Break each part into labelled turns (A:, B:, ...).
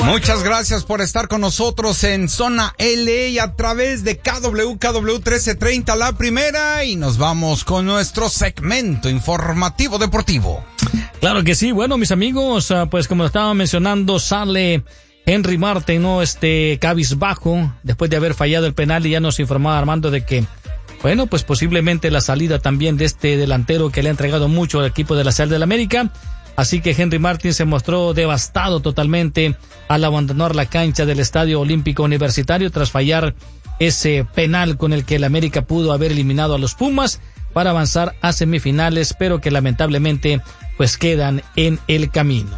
A: Muchas gracias por estar con nosotros en Zona LA a través de KW 1330 La Primera, y nos vamos con nuestro segmento informativo deportivo.
B: Claro que sí. Bueno, mis amigos, pues como estaba mencionando, sale Henry Martin, ¿no? Cabizbajo, después de haber fallado el penal, y ya nos informaba Armando de que, bueno, pues posiblemente la salida también de este delantero que le ha entregado mucho al equipo de la Sal del América. Así que Henry Martin se mostró devastado totalmente al abandonar la cancha del Estadio Olímpico Universitario tras fallar ese penal con el que el América pudo haber eliminado a los Pumas para avanzar a semifinales, pero que lamentablemente pues quedan en el camino.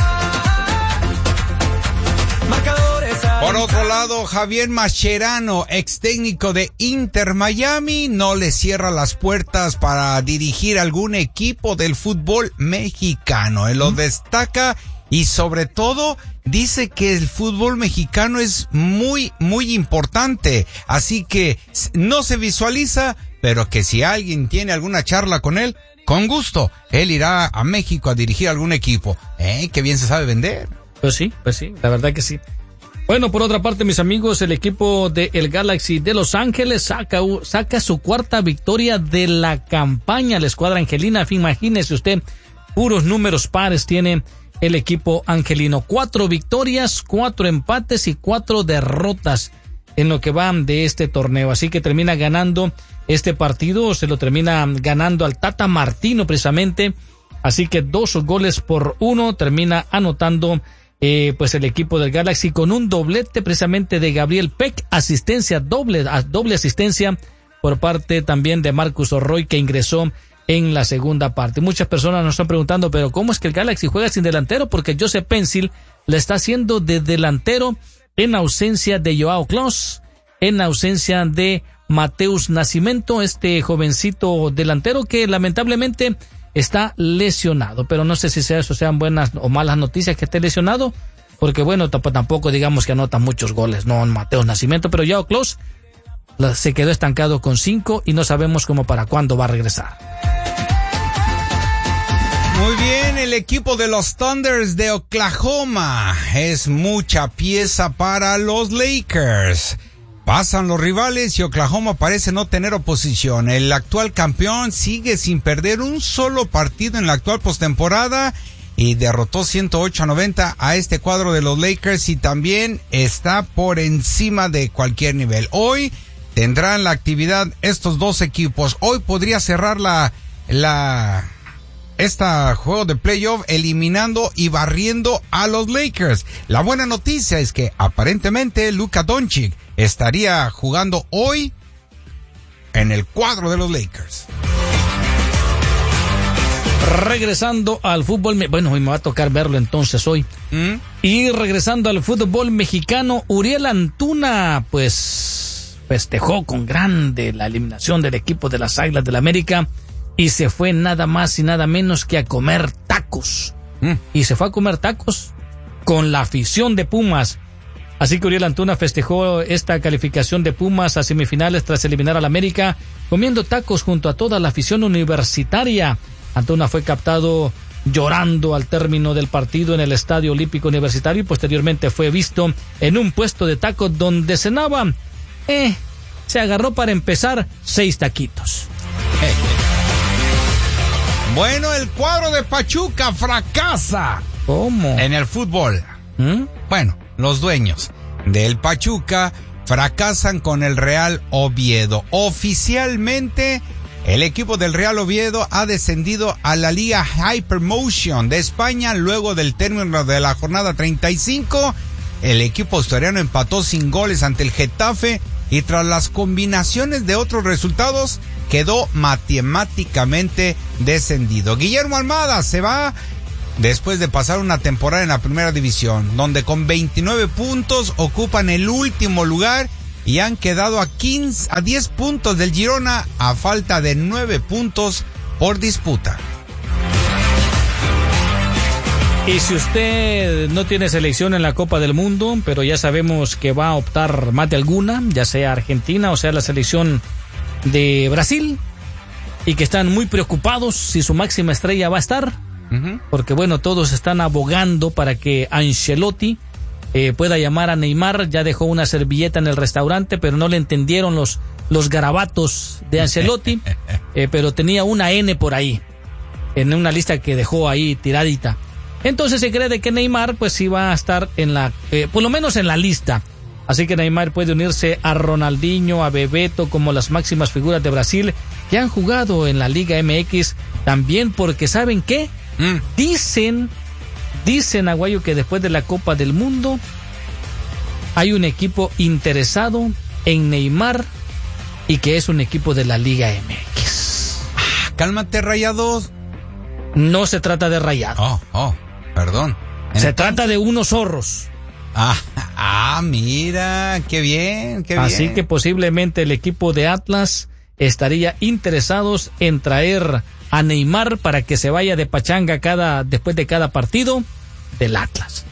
A: Por otro lado, Javier Mascherano, ex técnico de Inter Miami, no le cierra las puertas para dirigir algún equipo del fútbol mexicano. Él lo destaca y sobre todo dice que el fútbol mexicano es muy, muy importante. Así que no se visualiza, pero que si alguien tiene alguna charla con él, con gusto, él irá a México a dirigir algún equipo. Qué bien se sabe vender.
B: Pues sí, la verdad que sí. Bueno, por otra parte, mis amigos, el equipo de el Galaxy de Los Ángeles saca su cuarta victoria de la campaña. La escuadra angelina, imagínese usted, puros números pares tiene el equipo angelino. 4 victorias, 4 empates y 4 derrotas en lo que van de este torneo. Así que termina ganando este partido, se lo termina ganando al Tata Martino precisamente. Así que 2-1 termina anotando pues el equipo del Galaxy con un doblete precisamente de Gabriel Peck, asistencia doble asistencia por parte también de Marcus Orroy, que ingresó en la segunda parte. Muchas personas nos están preguntando, pero ¿cómo es que el Galaxy juega sin delantero? Porque Joseph Pencil le está haciendo de delantero en ausencia de Joao Klaus, en ausencia de Mateus Nascimento, este jovencito delantero que lamentablemente está lesionado, pero no sé si eso sean buenas o malas noticias que esté lesionado, porque bueno, tampoco digamos que anota muchos goles, no en Mateus Nascimento, pero Joao Klaus se quedó estancado con 5 y no sabemos cómo para cuándo va a regresar.
A: Muy bien, el equipo de los Thunders de Oklahoma es mucha pieza para los Lakers. Pasan los rivales y Oklahoma parece no tener oposición. El actual campeón sigue sin perder un solo partido en la actual postemporada y derrotó 108-90 a este cuadro de los Lakers, y también está por encima de cualquier nivel. Hoy tendrán la actividad estos dos equipos. Hoy podría cerrar este juego de playoff eliminando y barriendo a los Lakers. La buena noticia es que aparentemente Luka Doncic estaría jugando hoy en el cuadro de los Lakers.
B: Regresando al fútbol, bueno, hoy me va a tocar verlo entonces hoy. Y regresando al fútbol mexicano, Uriel Antuna pues festejó con grande la eliminación del equipo de las Águilas del la América y se fue nada más y nada menos que a comer tacos. Y se fue a comer tacos con la afición de Pumas. Así que Uriel Antuna festejó esta calificación de Pumas a semifinales tras eliminar al América, comiendo tacos junto a toda la afición universitaria. Antuna fue captado llorando al término del partido en el Estadio Olímpico Universitario y posteriormente fue visto en un puesto de tacos donde cenaba. Se agarró para empezar 6 taquitos.
A: Bueno, el cuadro de Pachuca fracasa.
B: ¿Cómo?
A: En el fútbol. Bueno, los dueños del Pachuca fracasan con el Real Oviedo. Oficialmente, el equipo del Real Oviedo ha descendido a la Liga Hypermotion de España luego del término de la jornada 35. El equipo asturiano empató sin goles ante el Getafe y tras las combinaciones de otros resultados quedó matemáticamente descendido. Guillermo Almada se va después de pasar una temporada en la primera división, donde con 29 puntos ocupan el último lugar y han quedado a 10 puntos del Girona a falta de 9 puntos por disputa.
B: Y si usted no tiene selección en la Copa del Mundo, pero ya sabemos que va a optar más de alguna, ya sea Argentina o sea la selección de Brasil, y que están muy preocupados si su máxima estrella va a estar, porque bueno, todos están abogando para que Ancelotti pueda llamar a Neymar. Ya dejó una servilleta en el restaurante, pero no le entendieron los garabatos de Ancelotti, pero tenía una N por ahí, en una lista que dejó ahí tiradita. Entonces se cree de que Neymar pues sí va a estar en por lo menos en la lista. Así que Neymar puede unirse a Ronaldinho, a Bebeto como las máximas figuras de Brasil que han jugado en la Liga MX también, porque ¿saben qué? Dicen Aguayo que después de la Copa del Mundo hay un equipo interesado en Neymar y que es un equipo de la Liga MX.
A: Cálmate, Rayados.
B: No se trata de Rayados.
A: Perdón.
B: Se trata de unos zorros.
A: Mira, qué bien, qué bien.
B: Así que posiblemente el equipo de Atlas estaría interesados en traer a Neymar para que se vaya de pachanga después de cada partido del Atlas.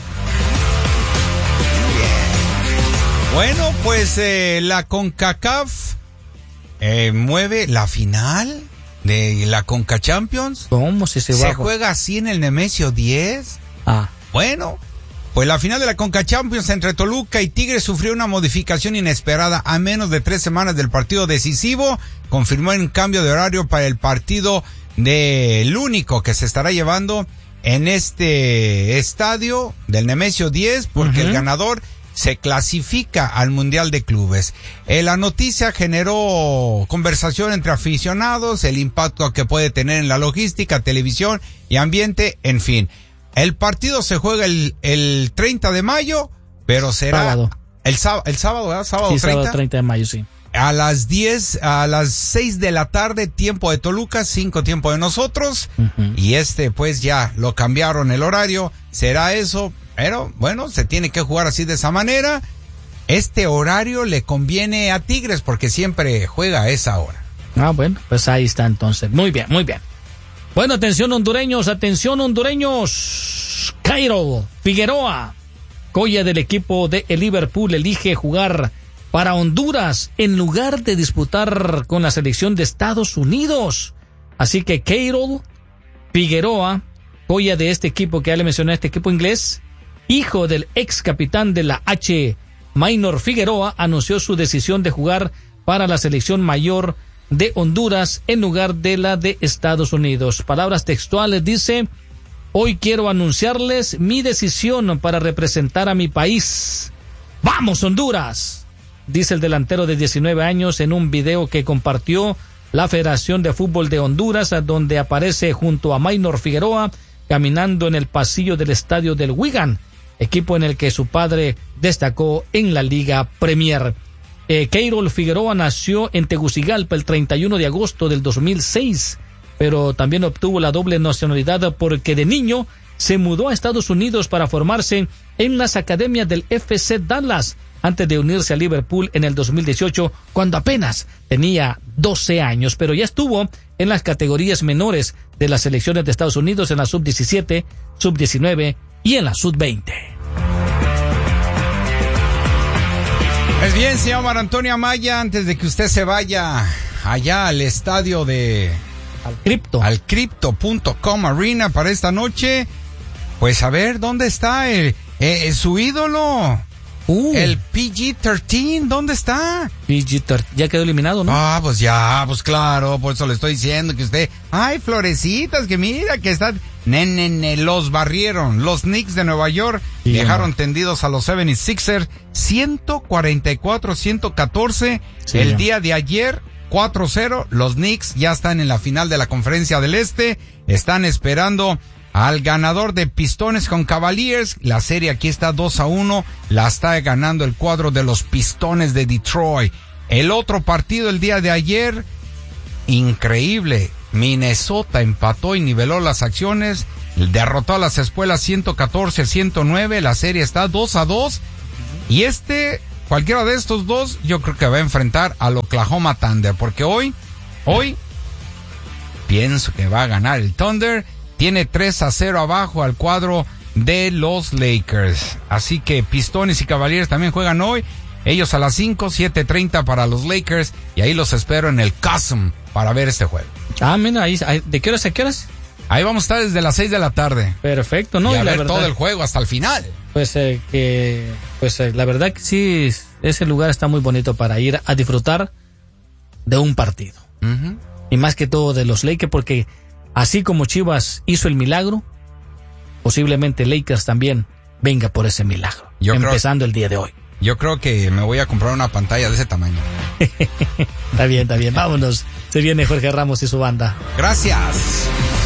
A: Bien. Bueno, pues la CONCACAF mueve la final de la Conca Champions.
B: ¿Cómo se
A: juega así en el Nemesio 10? Bueno, pues la final de la Conca Champions entre Toluca y Tigres sufrió una modificación inesperada a menos de 3 semanas del partido decisivo. Confirmó un cambio de horario para el partido del único que se estará llevando en este estadio del Nemesio 10, porque el ganador se clasifica al Mundial de Clubes. La noticia generó conversación entre aficionados, el impacto que puede tener en la logística, televisión y ambiente, en fin. El partido se juega el 30 de mayo, pero será
B: sábado.
A: El sábado, ¿verdad? Sábado
B: sí,
A: 30.
B: Sábado 30 de mayo, sí.
A: A las 6 de la tarde, tiempo de Toluca, 5 tiempo de nosotros. Y pues ya lo cambiaron el horario. Será eso, pero bueno, se tiene que jugar así de esa manera. Este horario le conviene a Tigres porque siempre juega a esa hora.
B: Bueno, pues ahí está entonces. Muy bien, muy bien. Bueno, atención hondureños. Cairo Figueroa, joya del equipo de el Liverpool, elige jugar para Honduras en lugar de disputar con la selección de Estados Unidos. Así que Cairo Figueroa, joya de este equipo que ya le mencioné, este equipo inglés, hijo del ex capitán de la H, Maynor Figueroa, anunció su decisión de jugar para la selección mayor de Honduras en lugar de la de Estados Unidos. Palabras textuales, dice: hoy quiero anunciarles mi decisión para representar a mi país. ¡Vamos, Honduras!, dice el delantero de 19 años en un video que compartió la Federación de Fútbol de Honduras, donde aparece junto a Maynor Figueroa caminando en el pasillo del estadio del Wigan, equipo en el que su padre destacó en la Liga Premier. Keirol Figueroa nació en Tegucigalpa el 31 de agosto del 2006, pero también obtuvo la doble nacionalidad porque de niño se mudó a Estados Unidos para formarse en las academias del FC Dallas antes de unirse a Liverpool en el 2018, cuando apenas tenía 12 años, pero ya estuvo en las categorías menores de las selecciones de Estados Unidos en la sub-17, sub-19 y en la sub-20.
A: Pues bien, señor Mar Antonio Amaya, antes de que usted se vaya allá al estadio al Crypto.com Arena para esta noche, pues a ver, ¿dónde está su ídolo? El PG-13, ¿dónde está?
B: PG-13, ya quedó eliminado, ¿no?
A: Pues claro, por eso le estoy diciendo que usted, florecitas, que mira, que está, los barrieron, los Knicks de Nueva York dejaron tendidos a los 76ers, 144-114, el día de ayer, 4-0, los Knicks ya están en la final de la Conferencia del Este, están esperando al ganador de Pistones con Cavaliers. La serie aquí está 2-1, la está ganando el cuadro de los Pistones de Detroit. El otro partido el día de ayer, increíble, Minnesota empató y niveló las acciones, derrotó a las Espuelas 114-109, la serie está 2-2, y cualquiera de estos dos, yo creo que va a enfrentar al Oklahoma Thunder, porque hoy, pienso que va a ganar el Thunder. Tiene 3-0 abajo al cuadro de los Lakers. Así que Pistones y Cavaliers también juegan hoy. Ellos a las 5, 7:30 para los Lakers. Y ahí los espero en el Cosm para ver este juego.
B: Mira, ahí, ¿de qué horas a qué horas?
A: Ahí vamos a estar desde las 6 de la tarde.
B: Perfecto, ¿no?
A: Y a
B: la
A: ver
B: verdad,
A: todo el juego hasta el final.
B: La verdad que sí, ese lugar está muy bonito para ir a disfrutar de un partido.
A: Uh-huh.
B: Y más que todo de los Lakers, porque así como Chivas hizo el milagro, posiblemente Lakers también venga por ese milagro. Empezando el día de hoy.
A: Yo creo que me voy a comprar una pantalla de ese tamaño.
B: Está bien. Vámonos. Se viene Jorge Ramos y su banda.
A: Gracias.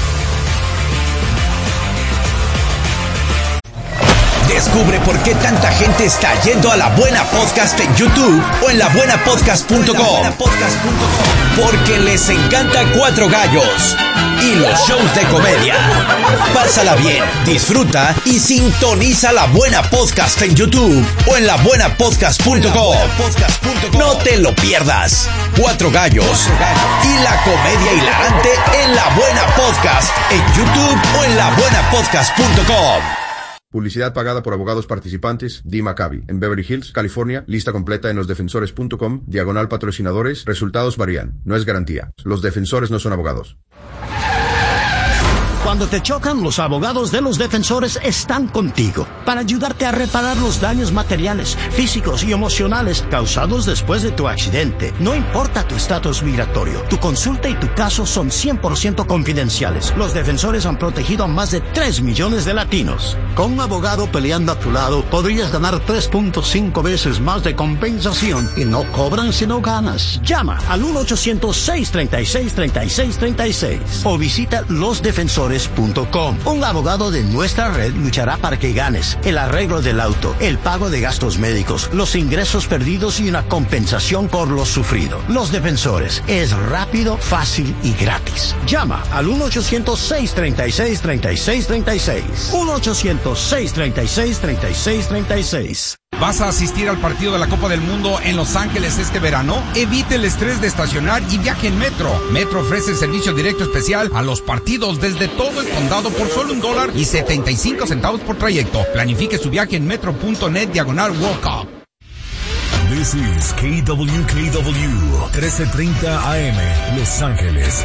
C: Descubre por qué tanta gente está yendo a La Buena Podcast en YouTube o en labuenapodcast.com. Porque les encanta Cuatro Gallos y los shows de comedia. Pásala bien, disfruta y sintoniza La Buena Podcast en YouTube o en labuenapodcast.com. No te lo pierdas. Cuatro Gallos y la comedia hilarante en La Buena Podcast en YouTube o en labuenapodcast.com.
D: Publicidad pagada por abogados participantes, Dee Maccabi, en Beverly Hills, California. Lista completa en losdefensores.com, /patrocinadores. Resultados varían. No es garantía. Los defensores no son abogados.
E: Cuando te chocan, los abogados de Los Defensores están contigo para ayudarte a reparar los daños materiales, físicos y emocionales causados después de tu accidente. No importa tu estatus migratorio, tu consulta y tu caso son 100% confidenciales. Los Defensores han protegido a más de 3 millones de latinos. Con un abogado peleando a tu lado, podrías ganar 3.5 veces más de compensación y no cobran si no ganas. Llama al 1-800-636-3636 o visita losdefensores.com. Un abogado de nuestra red luchará para que ganes el arreglo del auto, el pago de gastos médicos, los ingresos perdidos y una compensación por lo sufrido. Los Defensores es rápido, fácil y gratis. Llama al 1-800-636-3636. 1-800-636-3636.
A: ¿Vas a asistir al partido de la Copa del Mundo en Los Ángeles este verano? Evite el estrés de estacionar y viaje en Metro. Metro ofrece el servicio directo especial a los partidos desde todo el condado por solo $1.75 por trayecto. Planifique su viaje en metro.net/World Cup.
F: This is KWKW 1330 AM, Los Ángeles.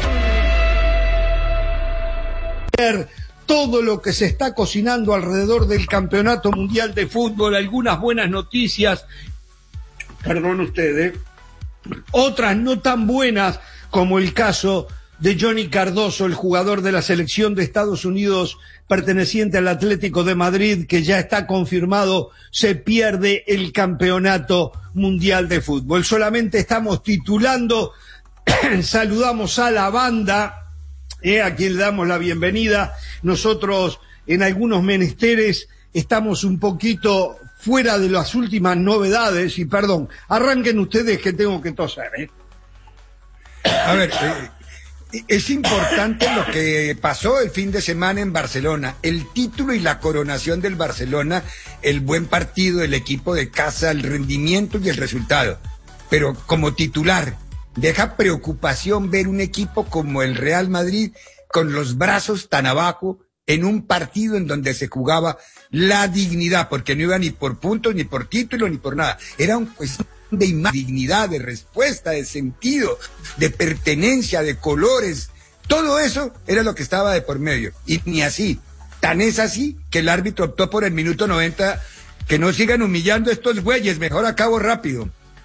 G: Todo lo que se está cocinando alrededor del Campeonato Mundial de Fútbol, algunas buenas noticias, perdón ustedes, otras no tan buenas, como el caso de Johnny Cardoso, el jugador de la selección de Estados Unidos perteneciente al Atlético de Madrid, que ya está confirmado, se pierde el Campeonato Mundial de Fútbol. Solamente estamos titulando, saludamos a la banda, a quien le damos la bienvenida. Nosotros en algunos menesteres estamos un poquito fuera de las últimas novedades y perdón, arranquen ustedes que tengo que toser.
H: A ver, es importante lo que pasó el fin de semana en Barcelona, el título y la coronación del Barcelona, el buen partido, el equipo de casa, el rendimiento y el resultado, pero como titular deja preocupación ver un equipo como el Real Madrid con los brazos tan abajo en un partido en donde se jugaba la dignidad, porque no iba ni por puntos, ni por título, ni por nada. Era un cuestión de dignidad, de respuesta, de sentido, de pertenencia, de colores. Todo eso era lo que estaba de por medio. Y ni así. Tan es así que el árbitro optó por el minuto 90 que no sigan humillando a estos güeyes, mejor acabo rápido.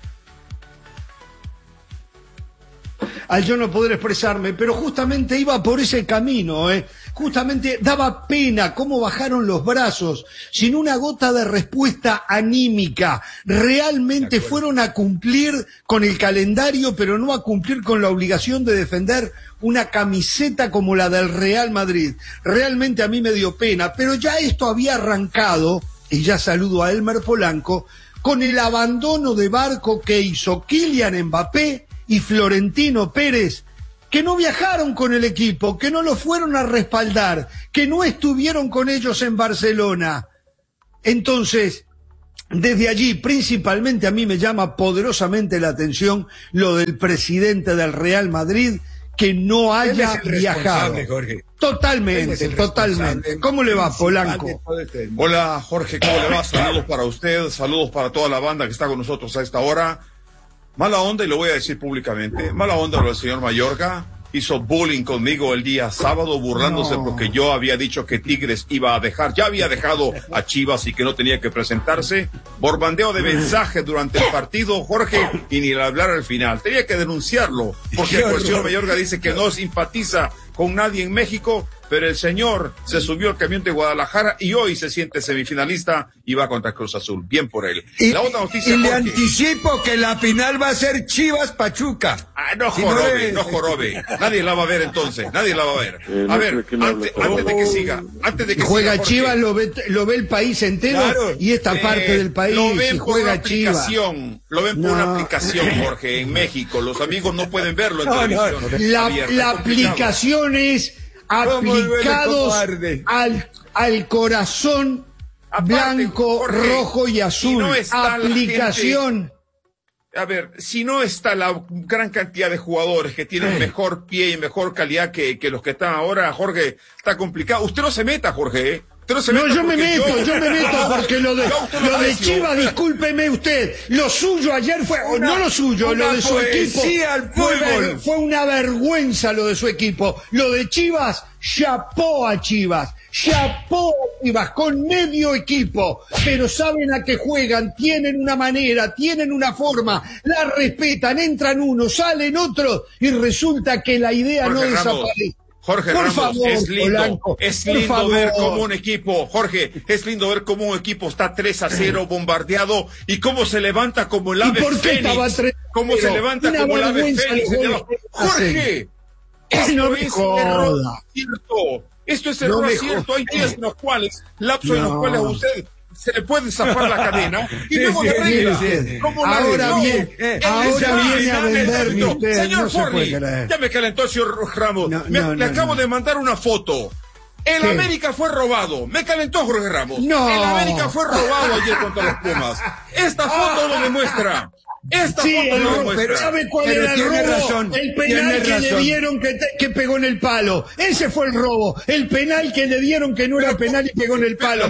G: Al yo no poder expresarme, pero justamente iba por ese camino, justamente daba pena cómo bajaron los brazos, sin una gota de respuesta anímica, realmente fueron a cumplir con el calendario, pero no a cumplir con la obligación de defender una camiseta como la del Real Madrid. Realmente a mí me dio pena, pero ya esto había arrancado, y ya saludo a Elmer Polanco, con el abandono de barco que hizo Kylian Mbappé y Florentino Pérez, que no viajaron con el equipo, que no lo fueron a respaldar, que no estuvieron con ellos en Barcelona. Entonces, desde allí, principalmente a mí me llama poderosamente la atención lo del presidente del Real Madrid, que no haya viajado.
H: Jorge.
G: Totalmente. ¿Cómo le va, Polanco?
I: Hola, Jorge, ¿cómo le va? Saludos para usted, saludos para toda la banda que está con nosotros a esta hora. Mala onda, y lo voy a decir públicamente, mala onda lo del señor Mayorga, hizo bullying conmigo el día sábado, burlándose porque yo había dicho que Tigres ya había dejado a Chivas y que no tenía que presentarse, por bandeo de mensaje durante el partido, Jorge, y ni hablar al final. Tenía que denunciarlo, porque el señor Mayorga dice que no simpatiza con nadie en México, pero el señor se subió al camión de Guadalajara y hoy se siente semifinalista y va contra Cruz Azul. Bien por él.
H: La otra noticia, y le anticipo que la final va a ser Chivas-Pachuca.
I: No jorobe. Nadie la va a ver entonces, nadie la va a ver. A ver, antes de que siga,
G: juega
I: siga,
G: Chivas, lo ve el país entero, claro, y esta parte del país.
I: Lo ven por
G: juega
I: una aplicación, lo ven por una aplicación, Jorge, en México. Los amigos no pueden verlo en televisión.
G: La aplicación es aplicados al corazón blanco, Jorge, rojo y azul. No aplicación.
I: A ver, si no está la gran cantidad de jugadores que tienen mejor pie y mejor calidad que los que están ahora, Jorge, está complicado. Usted no se meta, Jorge,
G: yo me meto porque lo de Chivas, discúlpeme usted, lo suyo ayer fue, no lo suyo, lo de su equipo fue una vergüenza lo de su equipo. Lo de Chivas, chapó a Chivas, con medio equipo, pero saben a qué juegan, tienen una manera, tienen una forma, la respetan, entran unos, salen otros, y resulta que la idea no desaparece.
I: Jorge
G: por
I: Ramos,
G: favor,
I: es lindo
G: Polanco,
I: ver cómo un equipo, Jorge, es lindo ver cómo un equipo está 3-0 bombardeado y cómo se levanta como el ave fénix. Cómo se levanta como el ave fénix. Jorge, esto es error cierto. Esto es error cierto. Hay días en los cuales, lapsos en los cuales a usted se le puede zafar la cadena y luego le arregla.
G: Ahora viene a venderme usted.
I: Señor Forley, ya me calentó el señor Ramos. Le acabo de mandar una foto. El América fue robado. Me calentó Jorge Ramos. El América fue robado ayer contra los Pumas. Esta foto lo demuestra.
G: Pero ¿sabe cuál era el robo?
H: Razón,
G: el penal que le dieron que pegó en el palo. Ese fue el robo. El penal que le dieron que no era penal y pegó en el palo.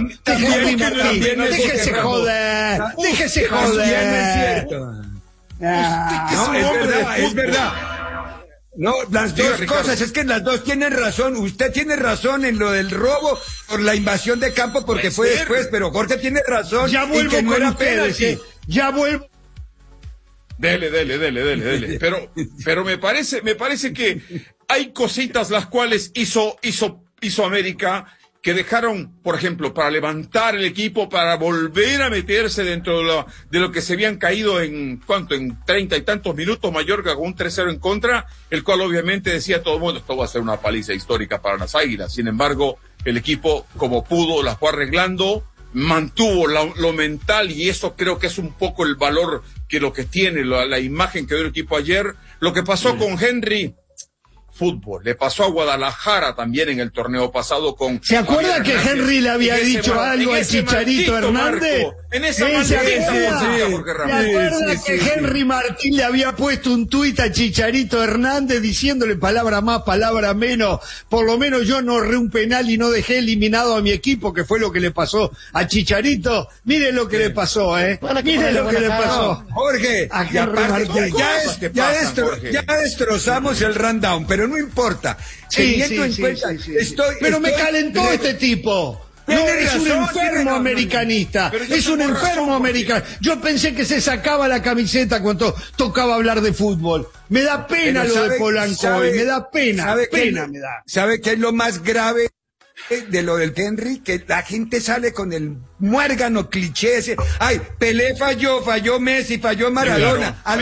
G: Déjese joder.
H: Es verdad. No, las dos cosas, es que las dos tienen razón. Usted tiene razón en lo del robo por la invasión de campo porque fue después, pero Jorge tiene razón.
G: Ya vuelvo
H: que no
G: con
H: era
G: ustedes. Ya vuelvo.
I: Dele. Pero me parece que hay cositas las cuales hizo América que dejaron, por ejemplo, para levantar el equipo, para volver a meterse dentro de lo que se habían caído en 30 y tantos minutos, Mallorca con un 3-0 en contra, el cual obviamente decía todo el mundo, esto va a ser una paliza histórica para las Águilas. Sin embargo, el equipo, como pudo, la fue arreglando, mantuvo lo mental, y eso creo que es un poco el valor que lo que tiene, la imagen que dio el equipo ayer. Lo que pasó con Henry, fútbol. Le pasó a Guadalajara también en el torneo pasado con...
G: ¿Se acuerda que Henry le había dicho algo al Chicharito Hernández?
I: En esa maldita,
G: Jorge Ramos. ¿Se acuerda que Henry Martín le había puesto un tuit a Chicharito Hernández diciéndole palabra más, palabra menos? Por lo menos yo no erré un penal y no dejé eliminado a mi equipo, que fue lo que le pasó a Chicharito. Mire lo que le pasó, Mire lo que le pasó.
H: Jorge, y aparte, ya destrozamos el rundown, pero no importa. Teniendo en cuenta,
G: pero me calentó este tipo. No, es un enfermo americanista. Es un enfermo americano. Yo pensé que se sacaba la camiseta cuando tocaba hablar de fútbol. Me da pena lo de Polanco hoy. Me da pena. Me da.
H: ¿Sabe qué es lo más grave de lo del Henry? Que la gente sale con el muérgano cliché ese. Ay, Pelé falló Messi, falló Maradona. Al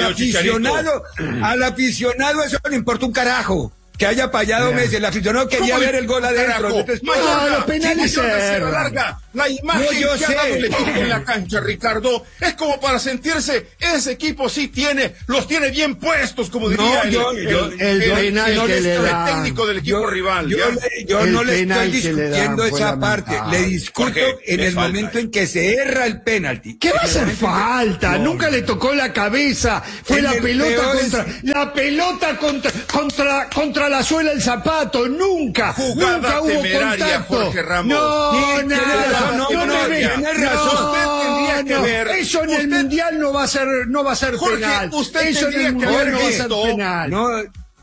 H: aficionado eso no le importa un carajo. Que haya fallado Messi, el aficionado quería ver el gol adentro.
G: Los penales
I: la imagen que ha dado el equipo en la cancha, Ricardo, es como para sentirse, ese equipo los tiene bien puestos, como diría el técnico del equipo rival.
H: Yo no le estoy discutiendo esa parte, le discuto en el momento en que se erra el penalti.
G: ¿Qué va a hacer falta? Nunca le tocó la cabeza, fue la pelota contra la suela del zapato, nunca hubo contacto.
I: Jorge Ramos.
G: Eso en el Mundial no va a ser penal.
I: Usted tendría que haber visto.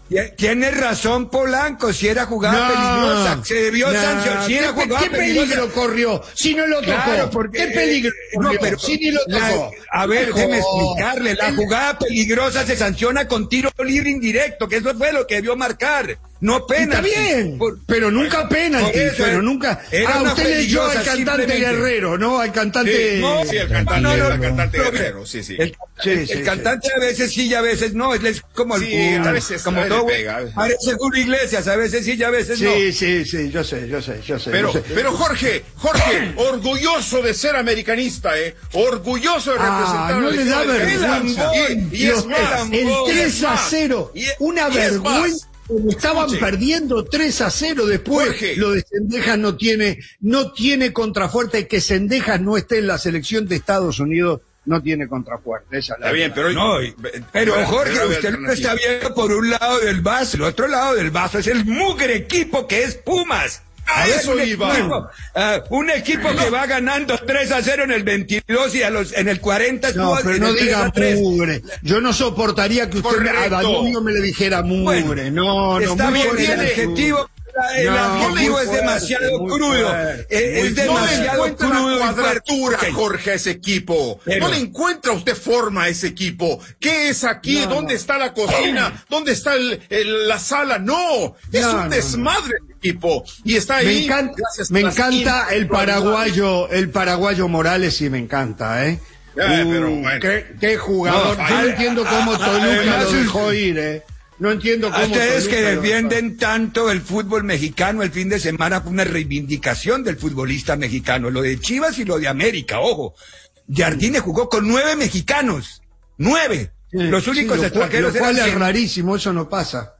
H: Tienes razón, Polanco, si era jugada peligrosa, se debió sancionar, si era jugada
G: ¿Qué peligro corrió? Si no lo tocó.
H: Claro, porque,
G: ¿Qué peligro corrió?
H: pero
G: si ni lo tocó.
H: A ver, déjeme explicarle, la jugada peligrosa se sanciona con tiro libre indirecto, que eso fue lo que debió marcar, no pena.
G: Está bien, pero nunca penalti, pero nunca. Usted leyó al cantante Guerrero, ¿no? Al cantante.
I: Sí, el cantante Guerrero, sí.
H: El cantante a veces sí y a veces no, es como el
I: a veces
H: como todo. Parece Julio Iglesias, a veces sí y a veces no.
G: Sí, yo sé.
I: Pero Jorge, orgulloso de ser americanista, orgulloso de representar
G: no le da vergüenza.
I: Y es más,
G: el 3-0, una vergüenza. Estaban perdiendo 3-0 después.
I: Jorge.
G: Lo de Cendejas no tiene contrafuerte. Que Cendejas no esté en la selección de Estados Unidos no tiene contrafuerte. Esa
I: está bien, pero
H: Jorge, usted lo está viendo por un lado del vaso, el otro lado del vaso es el mugre equipo que es Pumas.
I: A eso iba.
H: Un equipo que va ganando 3-0 en el 22 y en el 40
G: no, pero no diga mugre. Yo no soportaría que usted a Danubio me le dijera mugre. Bueno,
H: está bien, el adjetivo. El adjetivo es demasiado crudo. Es demasiado crudo.
I: No le encuentra cuadratura, Jorge, a ese equipo. No le encuentra usted forma a ese equipo. ¿Qué es aquí? ¿Dónde está la cocina? ¿Dónde está la sala? No, es un desmadre el equipo. Y está ahí.
G: Me encanta el paraguayo Morales, y me encanta,
I: pero bueno.
G: Qué jugador. Yo no entiendo cómo Toluca lo dejó ir, No entiendo cómo.
H: Ustedes que defienden tanto el fútbol mexicano, el fin de semana fue una reivindicación del futbolista mexicano. Lo de Chivas y lo de América, ojo. Jardine jugó con 9 mexicanos. 9. Los únicos extranjeros
G: eran. Es rarísimo, eso no pasa.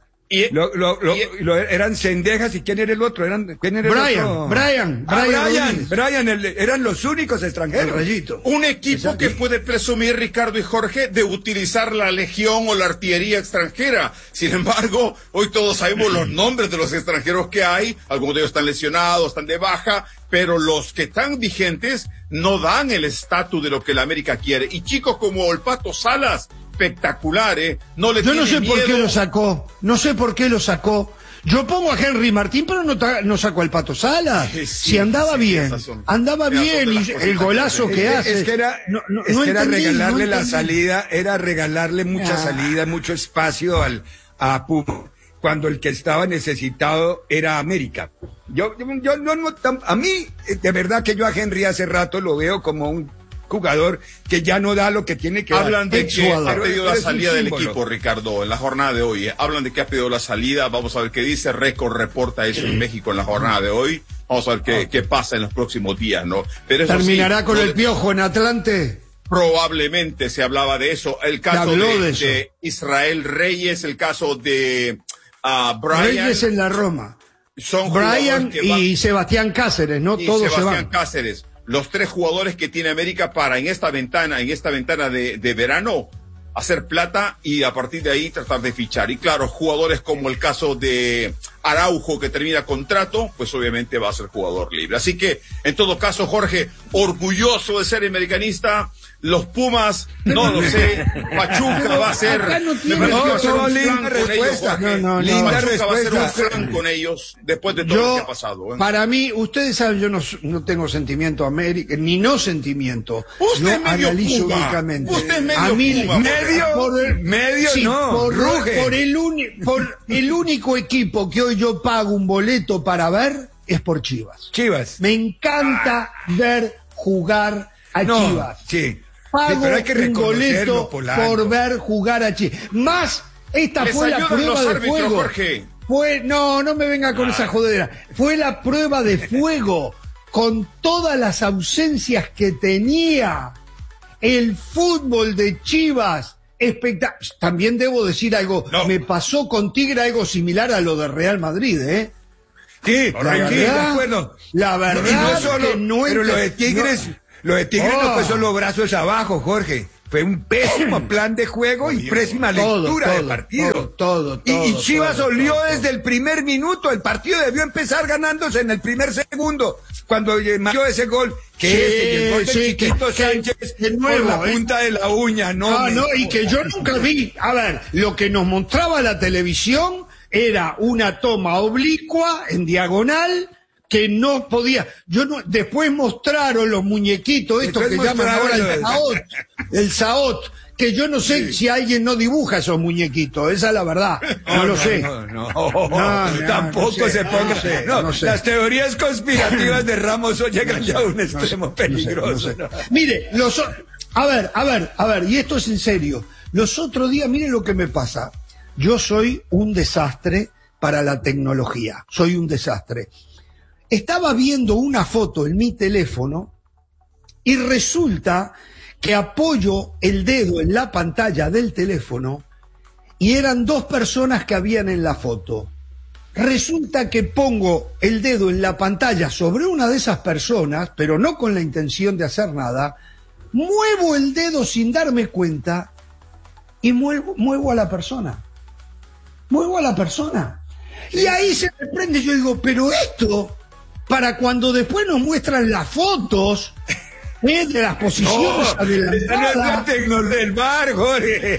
H: Eran Cendejas y ¿quién era el otro?
G: Brian,
H: eran los únicos extranjeros.
G: El Rayito.
I: Un equipo que puede presumir, Ricardo y Jorge, de utilizar la legión o la artillería extranjera. Sin embargo, hoy todos sabemos los nombres de los extranjeros que hay. Algunos de ellos están lesionados, están de baja, pero los que están vigentes no dan el estatus de lo que la América quiere. Y chicos como el Pato Salas, espectacular, no le.
G: Yo no sé por qué lo sacó. No sé por qué lo sacó. Yo pongo a Henry Martín, pero no sacó al Pato Salas. Si andaba bien. Andaba bien y el golazo que hace.
H: Es que era regalarle la salida, era regalarle mucha salida, mucho espacio a Puma, cuando el que estaba necesitado era América. A mí, de verdad que yo a Henry hace rato lo veo como un jugador que ya no da lo que tiene que dar.
I: Hablan de que ha pedido la salida del equipo, Ricardo, en la jornada de hoy. Hablan de que ha pedido la salida. Vamos a ver qué dice. Record reporta eso en México en la jornada de hoy. Vamos a ver qué pasa en los próximos días, ¿no? Pero eso
G: ¿terminará con el Piojo en Atlante?
I: Probablemente se hablaba de eso. El caso de Israel Reyes, el caso de Brian.
G: Reyes en la Roma.
I: Son
G: Brian y Sebastián Cáceres, ¿no? Todos
I: Sebastián
G: se van.
I: Cáceres. Los 3 jugadores que tiene América para en esta ventana de verano, hacer plata y a partir de ahí tratar de fichar. Y claro, jugadores como el caso de Araujo, que termina contrato, pues obviamente va a ser jugador libre. Así que, en todo caso, Jorge, orgulloso de ser americanista. Los Pumas, no lo sé. Pachuca va a ser.
H: Linda respuesta.
I: Pachuca va a ser un flan con ellos después de todo lo que ha pasado.
G: Para mí, ustedes saben, yo no tengo sentimiento a América, ni no sentimiento.
I: Usted es medio
G: analizo
I: Puma.
G: únicamente.
I: Usted es medio
G: a mí,
I: Puma.
G: Por el único equipo que hoy yo pago un boleto para ver es por Chivas. Me encanta ver jugar a Chivas.
H: Sí.
G: Pago
H: pero hay que
G: un boleto por ver jugar a Chivas. Más, esta fue la prueba de fuego.
I: Jorge.
G: No me venga con esa jodera. Fue la prueba de fuego con todas las ausencias que tenía el fútbol de Chivas. También debo decir algo. Me pasó con Tigre algo similar a lo de Real Madrid,
H: Sí, de acuerdo.
G: La verdad
H: pero lo de Tigres no fue solo brazos abajo, Jorge. Fue un pésimo plan de juego y pésima lectura del partido.
G: Todo.
H: Y Chivas olió desde el primer minuto. El partido debió empezar ganándose en el primer segundo. cuando metió ese gol, el gol del Chiquito Sánchez,
G: de nuevo,
H: por la punta de la uña, no,
G: y que yo nunca vi. A ver, lo que nos mostraba la televisión era una toma oblicua en diagonal que no podía. Después mostraron los muñequitos estos que llaman ahora el Saot, que yo no sé si alguien no dibuja esos muñequitos, esa es la verdad, no lo sé.
H: Tampoco se ponga. No sé. Las teorías conspirativas de Ramos hoy llegan ya a un extremo peligroso.
G: No sé. Mire, a ver, y esto es en serio. Los otros días, mire lo que me pasa. Yo soy un desastre para la tecnología, soy un desastre. Estaba viendo una foto en mi teléfono y resulta que apoyo el dedo en la pantalla del teléfono y eran 2 personas que habían en la foto. Resulta que pongo el dedo en la pantalla sobre una de esas personas, pero no con la intención de hacer nada, muevo el dedo sin darme cuenta y muevo a la persona. Muevo a la persona. Y ahí se me prende, yo digo, pero esto, para cuando después nos muestran las fotos de las posiciones adelantadas.
H: No es la tecnología del VAR, Jorge.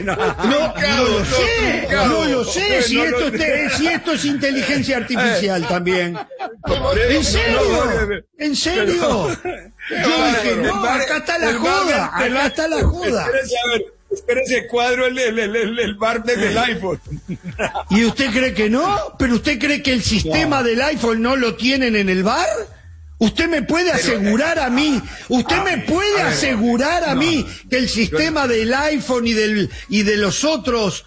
G: No lo sé, si esto es inteligencia artificial también. ¿En serio? Yo dije, no, acá está la joda.
H: Espérese, cuadro el VAR desde el iPhone.
G: ¿Y usted cree que no? ¿Pero usted cree que el sistema del iPhone no lo tienen en el VAR? ¿Usted me puede asegurar a mí? ¿Usted me puede asegurar a mí que el sistema del iPhone y de los otros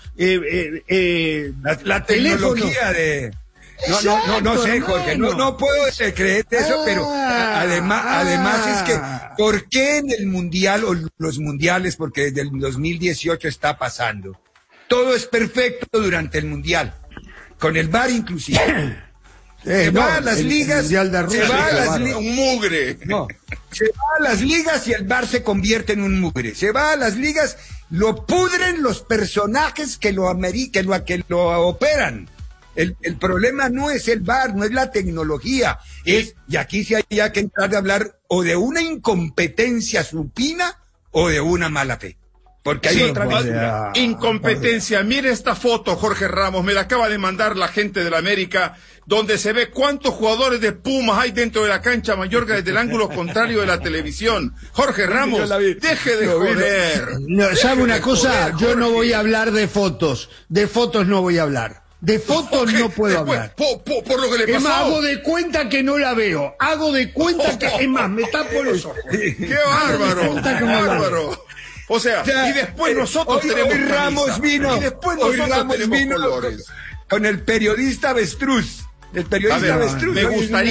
H: la tecnología de... No sé, Jorge, no puedo creer eso, pero además es que, ¿por qué en el Mundial o los Mundiales, porque desde el 2018 está pasando, todo es perfecto durante el Mundial, con el VAR inclusive? Se va a las ligas,
I: un mugre.
H: No, se va a las ligas y el VAR se convierte en un mugre. Se va a las ligas, lo pudren los personajes que lo operan. El problema no es el VAR, no es la tecnología, y aquí sí hay que entrar a hablar o de una incompetencia supina o de una mala fe. Porque hay otra
I: incompetencia. Mire esta foto, Jorge Ramos, me la acaba de mandar la gente de la América, donde se ve cuántos jugadores de Pumas hay dentro de la cancha Mayorga desde el ángulo contrario de la televisión. Jorge Ramos, deje de joder.
G: ¿Sabe una cosa? Yo no voy a hablar de fotos no voy a hablar. De fotos no puedo hablar.
I: Por lo que le pasó.
G: Es más, hago de cuenta que no la veo. Hago de cuenta que, es más, me tapo los ojos.
I: ¡Qué bárbaro! O sea, y después nosotros tenemos
H: hoy Ramos vino
I: colores.
H: Con el periodista avestruz. El periodista avestruz.
I: Me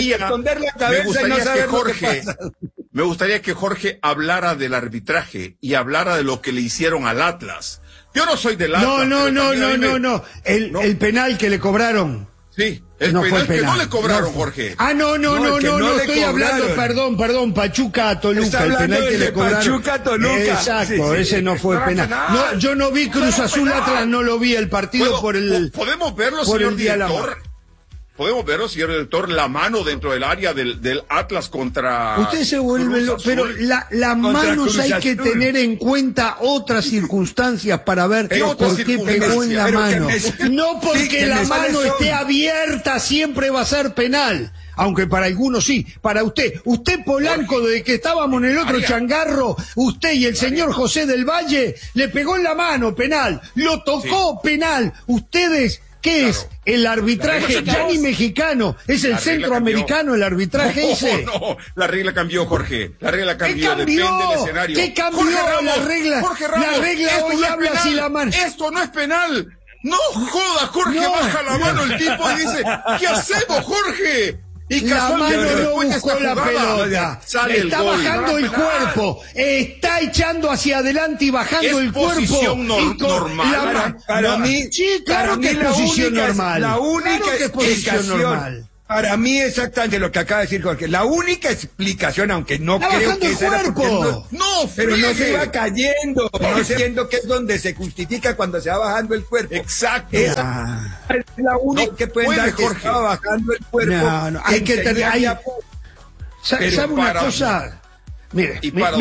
I: gustaría que Jorge hablara del arbitraje y hablara de lo que le hicieron al Atlas. Yo no soy del Atlas.
G: No. El penal que le cobraron.
I: Sí, el
G: no
I: penal
G: fue
I: que
G: penal.
I: no le cobraron, Jorge.
G: No, estoy hablando, perdón, Pachuca Toluca, el penal que le cobraron.
H: Pachuca Toluca.
G: Exacto, sí. Ese no fue penal. No, yo no vi Cruz Azul Atlas, no lo vi el partido por el.
I: ¿Podemos verlo, señor director? Podemos verlo, señor director, la mano dentro del área del Atlas contra...
G: Usted se vuelve... Pero las manos hay que tener en cuenta otras circunstancias para ver por qué pegó en la mano. No porque la mano esté abierta siempre va a ser penal. Aunque para algunos sí, para usted Polanco, desde que estábamos en el otro changarro, usted y el señor José del Valle, le pegó en la mano, penal, lo tocó, penal, ustedes... ¿Qué es? El arbitraje ya ni mexicano, es el centroamericano el arbitraje ese.
I: No, la regla cambió, Jorge. La regla cambió, depende del escenario.
G: ¿Qué cambió la regla? La regla hoy habla así la mano.
I: Esto no es penal. No joda, Jorge, baja la mano el tipo y dice, ¿qué hacemos, Jorge? Y
G: la mano no buscó la pelota, está bajando el cuerpo, está echando hacia adelante y bajando el cuerpo.
I: Es posición normal.
H: Para mí,
G: sí, claro que es posición normal.
H: La única explicación. Para mí exactamente lo que acaba de decir Jorge. La única explicación, aunque no creo que esa era porque pero no se va cayendo, no sé entiendo que es donde se justifica cuando se va bajando el cuerpo.
I: Exacto.
H: Esa es la única que pueden dar que estaba bajando el cuerpo.
G: No, hay que tener ¿Sabe una cosa? Mire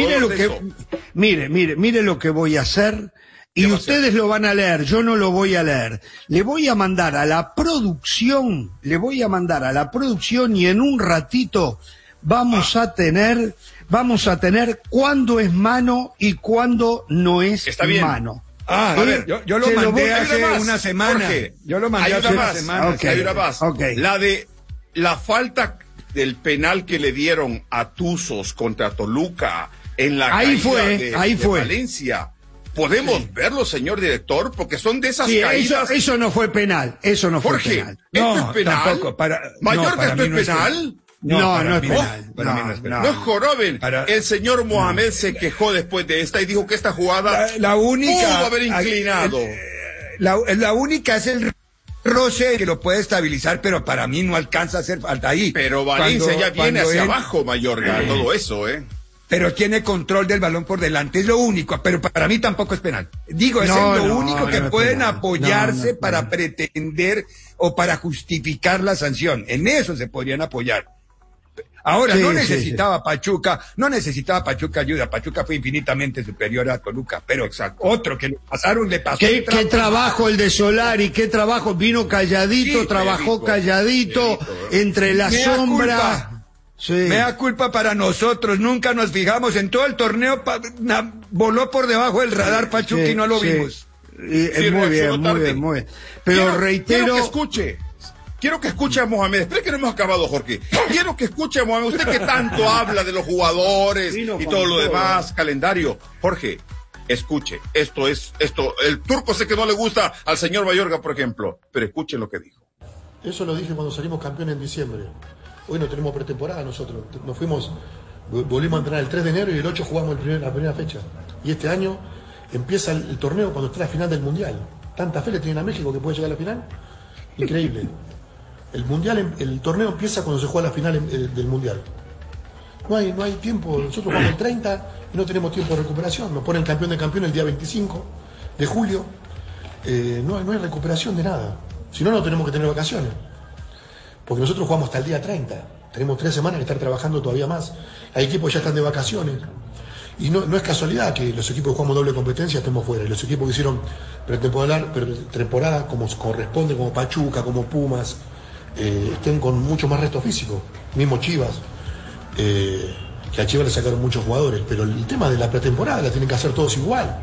G: lo que voy a hacer. Y ustedes lo van a leer, yo no lo voy a leer. Le voy a mandar a la producción y en un ratito vamos a tener cuándo es mano y cuándo no es mano.
H: A ver, yo lo mandé hace una semana.
I: Jorge,
H: yo lo mandé hace una semana.
I: Hay una más. La de la falta del penal que le dieron a Tuzos contra Toluca en la caída de Valencia. ¿Podemos verlo, señor director? Porque son de esas caídas.
G: Eso no fue penal. Eso no fue penal.
I: ¿Esto es penal?
H: Tampoco.
I: ¿Mayorga, esto es penal?
G: No es penal.
I: No es joroben. El señor Mohamed se quejó después de esta y dijo que esta jugada
H: la única
I: pudo haber inclinado.
H: La única es el roce que lo puede estabilizar, pero para mí no alcanza a hacer falta ahí.
I: Pero Valencia ya viene hacia abajo, Mayorga, todo eso,
H: Pero tiene control del balón por delante, es lo único, pero para mí tampoco es penal. Digo, es lo único que pueden apoyarse para pretender o para justificar la sanción. En eso se podrían apoyar. Ahora, no necesitaba Pachuca ayuda. Pachuca fue infinitamente superior a Toluca, pero otro que le pasó.
G: ¿Qué trabajo el de Solari? ¿Qué trabajo? Vino calladito, trabajó calladito, entre la sombra.
H: Me da culpa para nosotros, nunca nos fijamos, en todo el torneo voló por debajo del radar Pachuca y no lo vimos.
G: Muy bien. Pero reitero...
I: Quiero que escuche a Mohamed. Espera que no hemos acabado, Jorge. Quiero que escuche a Mohamed. Usted que tanto habla de los jugadores y todo lo demás, calendario. Jorge, escuche. Esto. El turco sé que no le gusta al señor Mayorga, por ejemplo, pero escuche lo que dijo.
J: Eso lo dije cuando salimos campeones en diciembre. Hoy no tenemos pretemporada nosotros. Volvimos a entrenar el 3 de enero y el 8 jugamos la primera fecha. Y este año empieza el torneo cuando está la final del Mundial. Tanta fe le tienen a México que puede llegar a la final. Increíble. El torneo empieza cuando se juega la final del Mundial. No hay tiempo. Nosotros jugamos el 30 y no tenemos tiempo de recuperación. Nos ponen campeón de campeón el día 25 de julio. No hay recuperación de nada. Si no, no tenemos que tener vacaciones. Porque nosotros jugamos hasta el día 30. Tenemos 3 semanas que estar trabajando todavía más. Hay equipos que ya están de vacaciones. Y no es casualidad que los equipos que jugamos doble competencia estemos fuera. Y los equipos que hicieron pretemporada como corresponde, como Pachuca, como Pumas, estén con mucho más resto físico. Mismo Chivas, que a Chivas le sacaron muchos jugadores. Pero el tema de la pretemporada la tienen que hacer todos igual.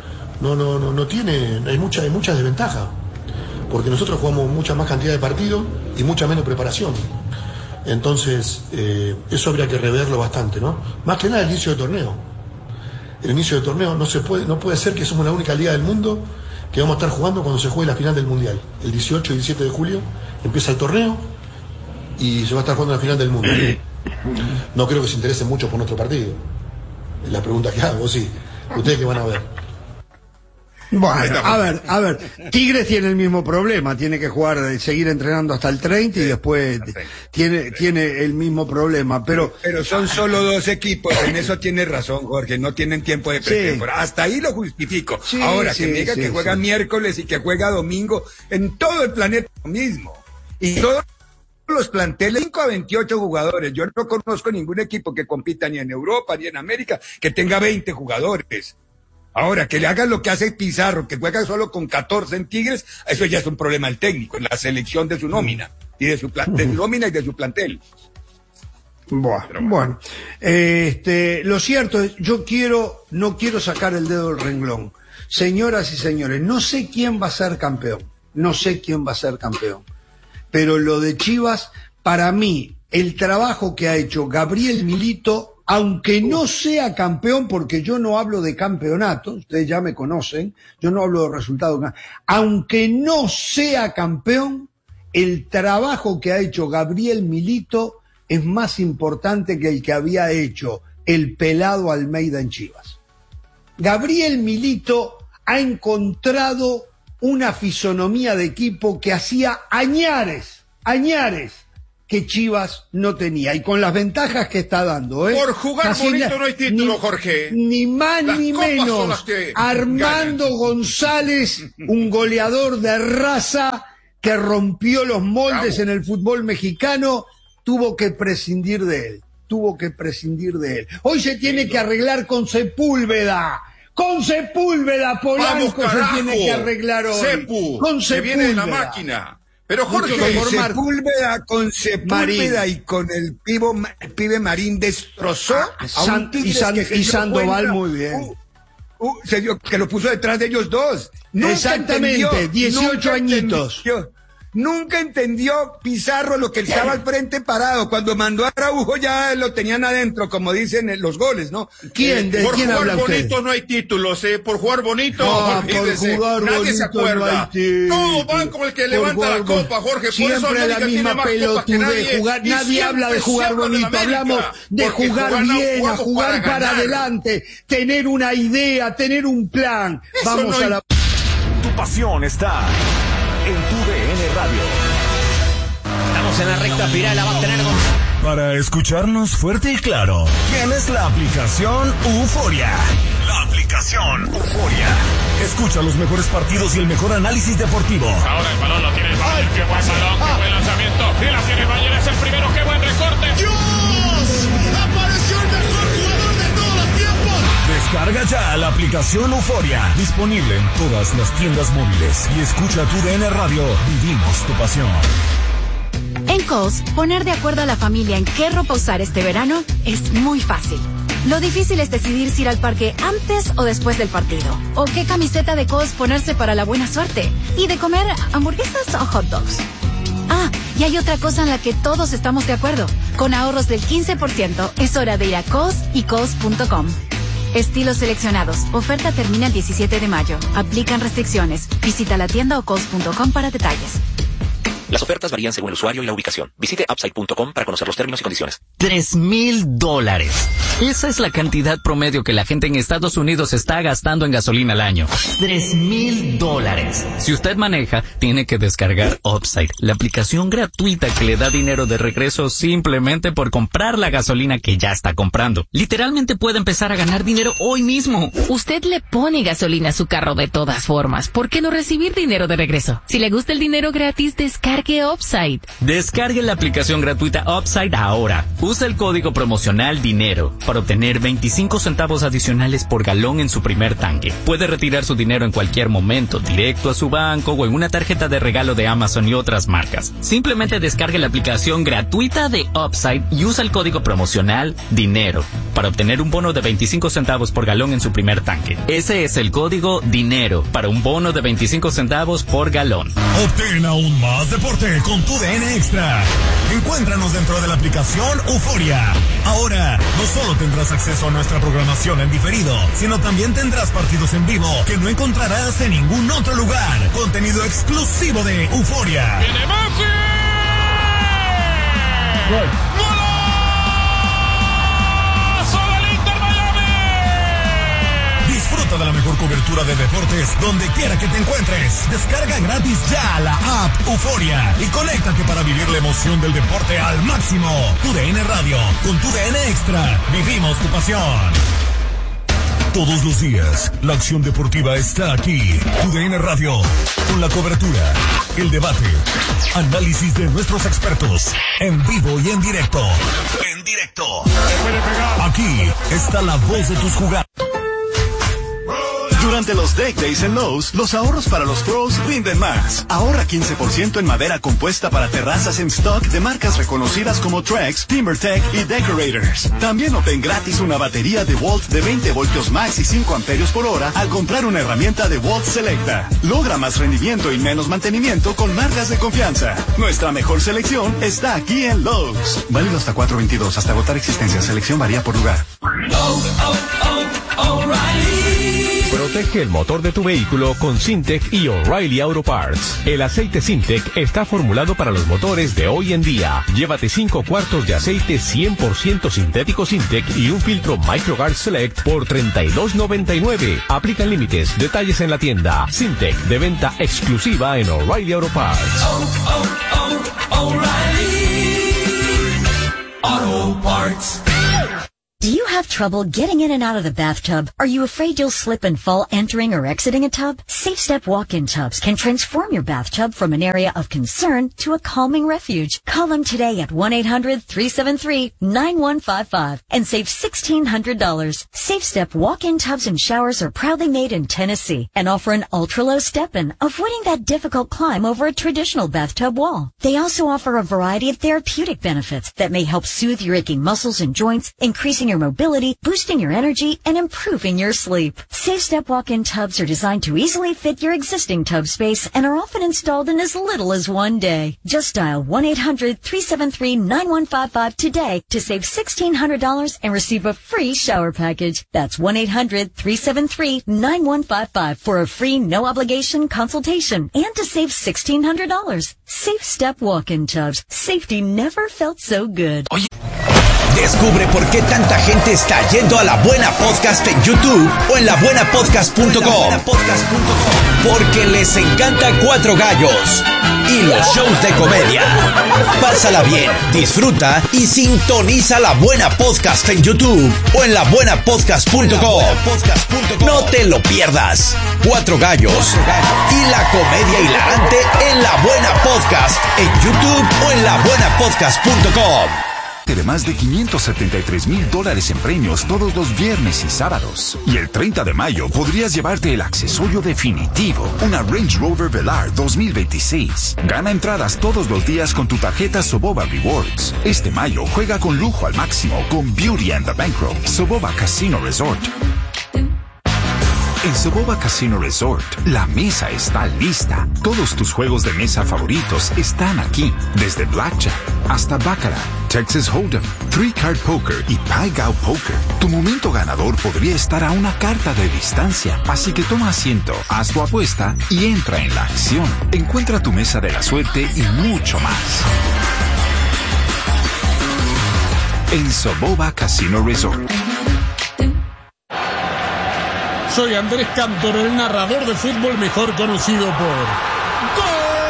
J: No tiene, hay mucha desventaja. Porque nosotros jugamos mucha más cantidad de partidos y mucha menos preparación. Entonces, eso habría que reverlo bastante, ¿no? Más que nada el inicio del torneo. El inicio del torneo no puede ser que somos la única liga del mundo que vamos a estar jugando cuando se juegue la final del Mundial. El 18 y 17 de julio empieza el torneo y se va a estar jugando la final del mundo. No creo que se interese mucho por nuestro partido. Es la pregunta que hago, sí. ¿Ustedes qué van a ver?
G: Bueno, a ver, Tigres tiene el mismo problema, tiene que seguir entrenando hasta el 30 y después tiene el mismo problema, pero
H: son solo 2 equipos, en eso tiene razón, Jorge, no tienen tiempo de pretemporada, hasta ahí lo justifico. Ahora, que me diga que juega miércoles y que juega domingo, en todo el planeta lo mismo, y todos los planteles, 5 a 28 jugadores, yo no conozco ningún equipo que compita ni en Europa ni en América, que tenga 20 jugadores. Ahora, que le hagan lo que hace Pizarro, que juega solo con 14 en Tigres, eso ya es un problema del técnico, en la selección de su nómina, y de su nómina y de su plantel.
G: Bueno, lo cierto es, no quiero sacar el dedo del renglón. Señoras y señores, no sé quién va a ser campeón, pero lo de Chivas, para mí, el trabajo que ha hecho Gabriel Milito, aunque no sea campeón, porque yo no hablo de campeonato, ustedes ya me conocen, yo no hablo de resultados, aunque no sea campeón, el trabajo que ha hecho Gabriel Milito es más importante que el que había hecho el pelado Almeida en Chivas. Gabriel Milito ha encontrado una fisonomía de equipo que hacía añares que Chivas no tenía, y con las ventajas que está dando,
I: Por jugar bonito no hay título, Jorge.
G: Ni más ni menos. Armando González, un goleador de raza que rompió los moldes en el fútbol mexicano, tuvo que prescindir de él. tuvo que prescindir de él. Hoy se tiene que arreglar con Sepúlveda. Con Sepúlveda, Polanco se tiene que arreglar hoy.
I: Sepu,
G: con
I: se viene de la máquina. Pero Jorge,
H: con Sepúlveda y con el pibe Marín destrozó a un Tigres
G: y Sandoval muy bien.
H: Se dio, que lo puso detrás de ellos dos.
G: Exactamente, 18 añitos.
H: Nunca entendió Pizarro lo que estaba al frente parado. Cuando mandó a Araujo ya lo tenían adentro, como dicen los goles, ¿no?
I: por jugar bonito no hay títulos, por jugar bonito, olvídese, nadie se acuerda. Todos van como el que levanta la copa, Jorge.
G: Siempre por eso la misma pelotudez. Nadie habla de jugar bonito, hablamos de jugar bien, a jugar para adelante, tener una idea, tener un plan. Vamos a la...
F: Tu pasión está en tu DN Radio.
C: Estamos en la recta final, la va a tener con...
F: Para escucharnos fuerte y claro, tienes la aplicación Euforia. La aplicación Euforia. Escucha los mejores partidos y el mejor análisis deportivo.
K: Ahora el balón lo tiene Bayer. Qué buen balón, qué buen lanzamiento. Y la tiene Bayer, es el primero, qué buen recorte.
L: ¡Dios! ¡Apareció el mejor jugador de todos los tiempos!
F: Descarga ya la aplicación Euforia. Disponible en todas las tiendas móviles. Y escucha tu DN Radio. Vivimos tu pasión.
M: En Kohl's, poner de acuerdo a la familia en qué ropa usar este verano es muy fácil. Lo difícil es decidir si ir al parque antes o después del partido. O qué camiseta de Kohl's ponerse para la buena suerte. Y de comer hamburguesas o hot dogs. Ah, y hay otra cosa en la que todos estamos de acuerdo. Con ahorros del 15%, es hora de ir a Kohl's y Kohl's.com. Estilos seleccionados. Oferta termina el 17 de mayo. Aplican restricciones. Visita la tienda o Kohl's.com para detalles.
N: Las ofertas varían según el usuario y la ubicación. Visite upside.com para conocer los términos y condiciones.
O: $3,000. Esa es la cantidad promedio que la gente en Estados Unidos está gastando en gasolina al año. $3,000. Si usted maneja, tiene que descargar Upside, la aplicación gratuita que le da dinero de regreso simplemente por comprar la gasolina que ya está comprando. Literalmente puede empezar a ganar dinero hoy mismo.
P: Usted le pone gasolina a su carro de todas formas. ¿Por qué no recibir dinero de regreso? Si le gusta el dinero gratis, descargue Upside.
O: Descargue la aplicación gratuita Upside ahora. Usa el código promocional DINERO para obtener 25 centavos adicionales por galón en su primer tanque. Puede retirar su dinero en cualquier momento, directo a su banco o en una tarjeta de regalo de Amazon y otras marcas. Simplemente descargue la aplicación gratuita de Upside y usa el código promocional DINERO para obtener un bono de 25 centavos por galón en su primer tanque. Ese es el código DINERO para un bono de 25 centavos por galón.
F: Obtén aún más deporte con tu DN Extra. Encuéntranos dentro de la aplicación Euforia. Ahora, no solo tendrás acceso a nuestra programación en diferido, sino también tendrás partidos en vivo que no encontrarás en ningún otro lugar. Contenido exclusivo de Euforia.
K: ¡Viene Messi! ¡Gol!
F: Disfruta de la mejor cobertura de deportes donde quiera que te encuentres. Descarga gratis ya la app Euforia y conéctate para vivir la emoción del deporte al máximo. Tu DN Radio, con tu DN Extra, vivimos tu pasión. Todos los días, la acción deportiva está aquí. Tu DN Radio, con la cobertura, el debate, análisis de nuestros expertos, en vivo y en directo. En directo. Aquí está la voz de tus jugadores.
Q: Durante los Deck Days en Lowe's, los ahorros para los pros rinden más. Ahorra 15% en madera compuesta para terrazas en stock de marcas reconocidas como Trex, TimberTech y Decorators. También obtén gratis una batería de Volt de 20 voltios max y 5 amperios por hora al comprar una herramienta de Volt Selecta. Logra más rendimiento y menos mantenimiento con marcas de confianza. Nuestra mejor selección está aquí en Lowe's. Válido hasta 4/22, hasta agotar existencia. Selección varía por lugar.
R: Protege el motor de tu vehículo con Syntec y O'Reilly Auto Parts. El aceite Syntec está formulado para los motores de hoy en día. Llévate 5 cuartos de aceite 100% sintético Syntec y un filtro MicroGuard Select por $32.99. Aplican límites. Detalles en la tienda. Syntec, de venta exclusiva en O'Reilly Auto Parts.
L: O'Reilly Auto Parts.
S: Do you have trouble getting in and out of the bathtub? Are you afraid you'll slip and fall entering or exiting a tub? Safe Step walk-in tubs can transform your bathtub from an area of concern to a calming refuge. Call them today at 1-800-373-9155 and save $1,600. Safe Step walk-in tubs and showers are proudly made in Tennessee and offer an ultra-low step-in, avoiding that difficult climb over a traditional bathtub wall. They also offer a variety of therapeutic benefits that may help soothe your aching muscles and joints, increasing your mobility, boosting your energy, and improving your sleep. Safe Step walk-in tubs are designed to easily fit your existing tub space and are often installed in as little as one day. Just dial 1-800-373-9155 today to save $1,600 and receive a free shower package. That's 1-800-373-9155 for a free no-obligation consultation and to save $1,600. Safe Step walk-in tubs. Safety never felt so good.
C: Descubre por qué tanta gente está yendo a La Buena Podcast en YouTube o en labuenapodcast.com. Porque les encanta Cuatro Gallos y los shows de comedia. Pásala bien, disfruta y sintoniza La Buena Podcast en YouTube o en labuenapodcast.com. No te lo pierdas. Cuatro Gallos y la comedia hilarante en La Buena Podcast en YouTube o en labuenapodcast.com.
T: De más de $573,000 en premios todos los viernes y sábados. Y el 30 de mayo podrías llevarte el accesorio definitivo, una Range Rover Velar 2026. Gana entradas todos los días con tu tarjeta Soboba Rewards. Este mayo juega con lujo al máximo con Beauty and the Bankroll, Soboba Casino Resort. En Soboba Casino Resort, la mesa está lista. Todos tus juegos de mesa favoritos están aquí. Desde Blackjack hasta Baccarat, Texas Hold'em, Three Card Poker y Pai Gow Poker. Tu momento ganador podría estar a una carta de distancia. Así que toma asiento, haz tu apuesta y entra en la acción. Encuentra tu mesa de la suerte y mucho más en Soboba Casino Resort.
U: Soy Andrés Cantor, el narrador de fútbol mejor conocido por ¡Gol!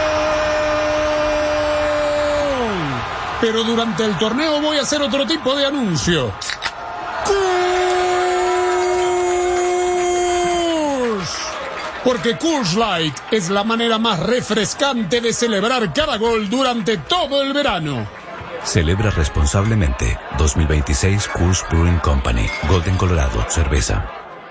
U: Pero durante el torneo voy a hacer otro tipo de anuncio. ¡Coors! Porque Coors Light es la manera más refrescante de celebrar cada gol durante todo el verano.
V: Celebra responsablemente. 2026 Coors Brewing Company. Golden, Colorado. Cerveza.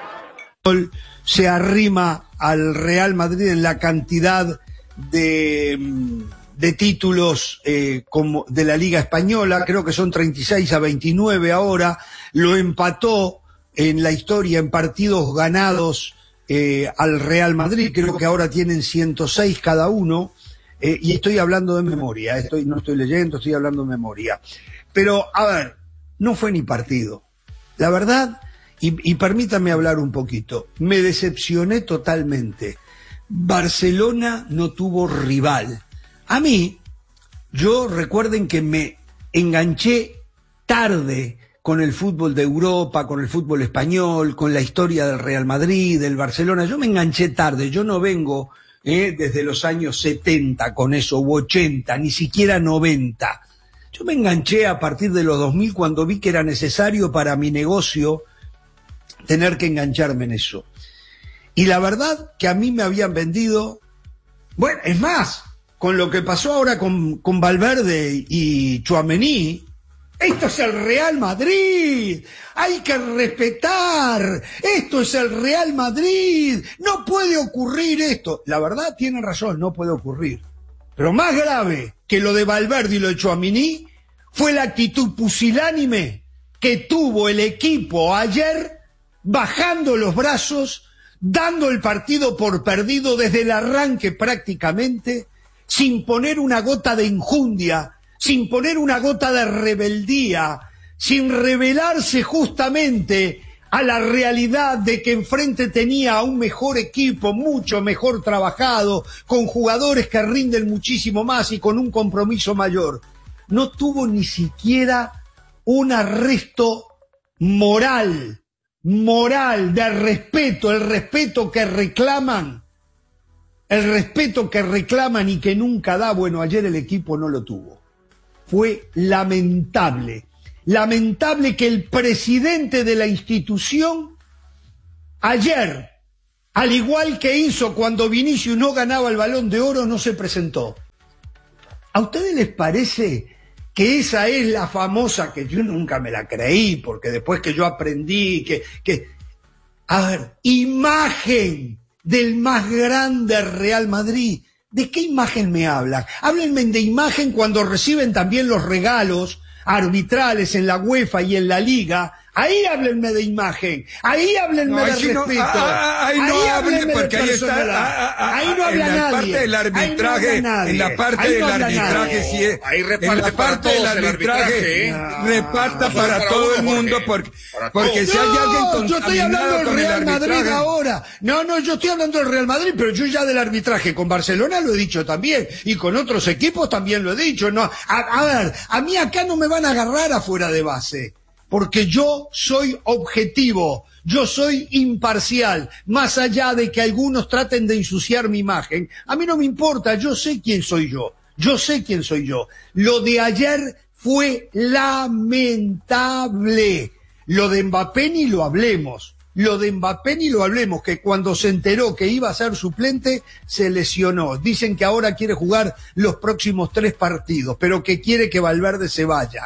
G: Se arrima al Real Madrid en la cantidad de títulos como de la Liga Española, creo que son 36-29 ahora, lo empató en la historia en partidos ganados al Real Madrid, creo que ahora tienen 106 cada uno, y estoy hablando de memoria, no estoy leyendo, estoy hablando de memoria. Pero, a ver, no fue ni partido. La verdad... Y permítame hablar un poquito. Me decepcioné totalmente. Barcelona no tuvo rival. A mí, recuerden que me enganché tarde con el fútbol de Europa, con el fútbol español, con la historia del Real Madrid, del Barcelona. Yo me enganché tarde. Yo no vengo desde los años 70 con eso, u 80, ni siquiera 90. Yo me enganché a partir de los 2000 cuando vi que era necesario para mi negocio tener que engancharme en eso. Y la verdad que a mí me habían vendido, bueno, es más, con lo que pasó ahora con Valverde y Tchouaméni, esto es el Real Madrid, hay que respetar, esto es el Real Madrid, no puede ocurrir esto. La verdad tienen razón, no puede ocurrir. Pero más grave que lo de Valverde y lo de Tchouaméni fue la actitud pusilánime que tuvo el equipo ayer, bajando los brazos, dando el partido por perdido desde el arranque prácticamente, sin poner una gota de injundia, sin poner una gota de rebeldía, sin rebelarse justamente a la realidad de que enfrente tenía a un mejor equipo, mucho mejor trabajado, con jugadores que rinden muchísimo más y con un compromiso mayor. No tuvo ni siquiera un arresto moral de respeto, el respeto que reclaman y que nunca da. Bueno, ayer el equipo no lo tuvo. Fue lamentable. lamentable que el presidente de la institución ayer, al igual que hizo cuando Vinicius no ganaba el Balón de Oro, no se presentó. ¿A ustedes les parece que esa es la famosa, que yo nunca me la creí, porque después que yo aprendí a ver, imagen del más grande Real Madrid? ¿De qué imagen me hablan? Háblenme de imagen cuando reciben también los regalos arbitrales en la UEFA y en la Liga. Ahí háblenme de imagen, ahí háblenme de respeto.
H: Ahí no hablen, porque ahí está.
G: Ahí no habla nadie.
H: En la parte del arbitraje, en la parte del arbitraje, sí es.
I: Ahí reparte para todos el arbitraje.
H: Reparta para todo el mundo, porque si hay alguien contaminado.
G: Yo estoy hablando del Real Madrid ahora. No, yo estoy hablando del Real Madrid, pero yo ya del arbitraje con Barcelona lo he dicho también, y con otros equipos también lo he dicho. No, a ver, a mí acá no me van a agarrar afuera de base. Porque yo soy objetivo, yo soy imparcial, más allá de que algunos traten de ensuciar mi imagen. A mí no me importa, yo sé quién soy yo. Lo de ayer fue lamentable. Lo de Mbappé ni lo hablemos, que cuando se enteró que iba a ser suplente, se lesionó. Dicen que ahora quiere jugar los próximos 3 partidos, pero que quiere que Valverde se vaya.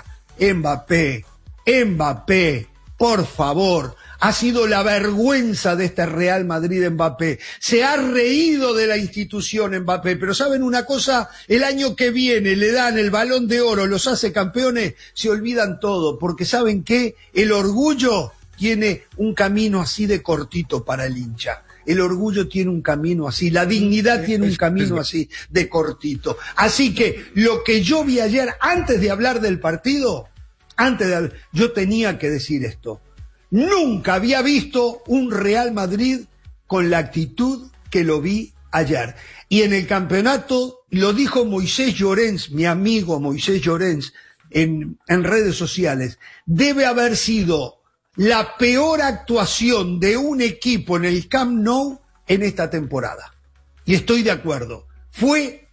G: Mbappé, por favor, ha sido la vergüenza de este Real Madrid. Mbappé se ha reído de la institución Mbappé, pero ¿saben una cosa? El año que viene le dan el Balón de Oro, los hace campeones, se olvidan todo, porque ¿saben qué? El orgullo tiene un camino así de cortito para el hincha. El orgullo tiene un camino así, la dignidad tiene un camino así de cortito. Así que lo que yo vi ayer, antes de hablar del partido, yo tenía que decir esto. Nunca había visto un Real Madrid con la actitud que lo vi ayer. Y en el campeonato, lo dijo Moisés Llorens, mi amigo Moisés Llorens, en redes sociales, debe haber sido la peor actuación de un equipo en el Camp Nou en esta temporada. Y estoy de acuerdo. Fue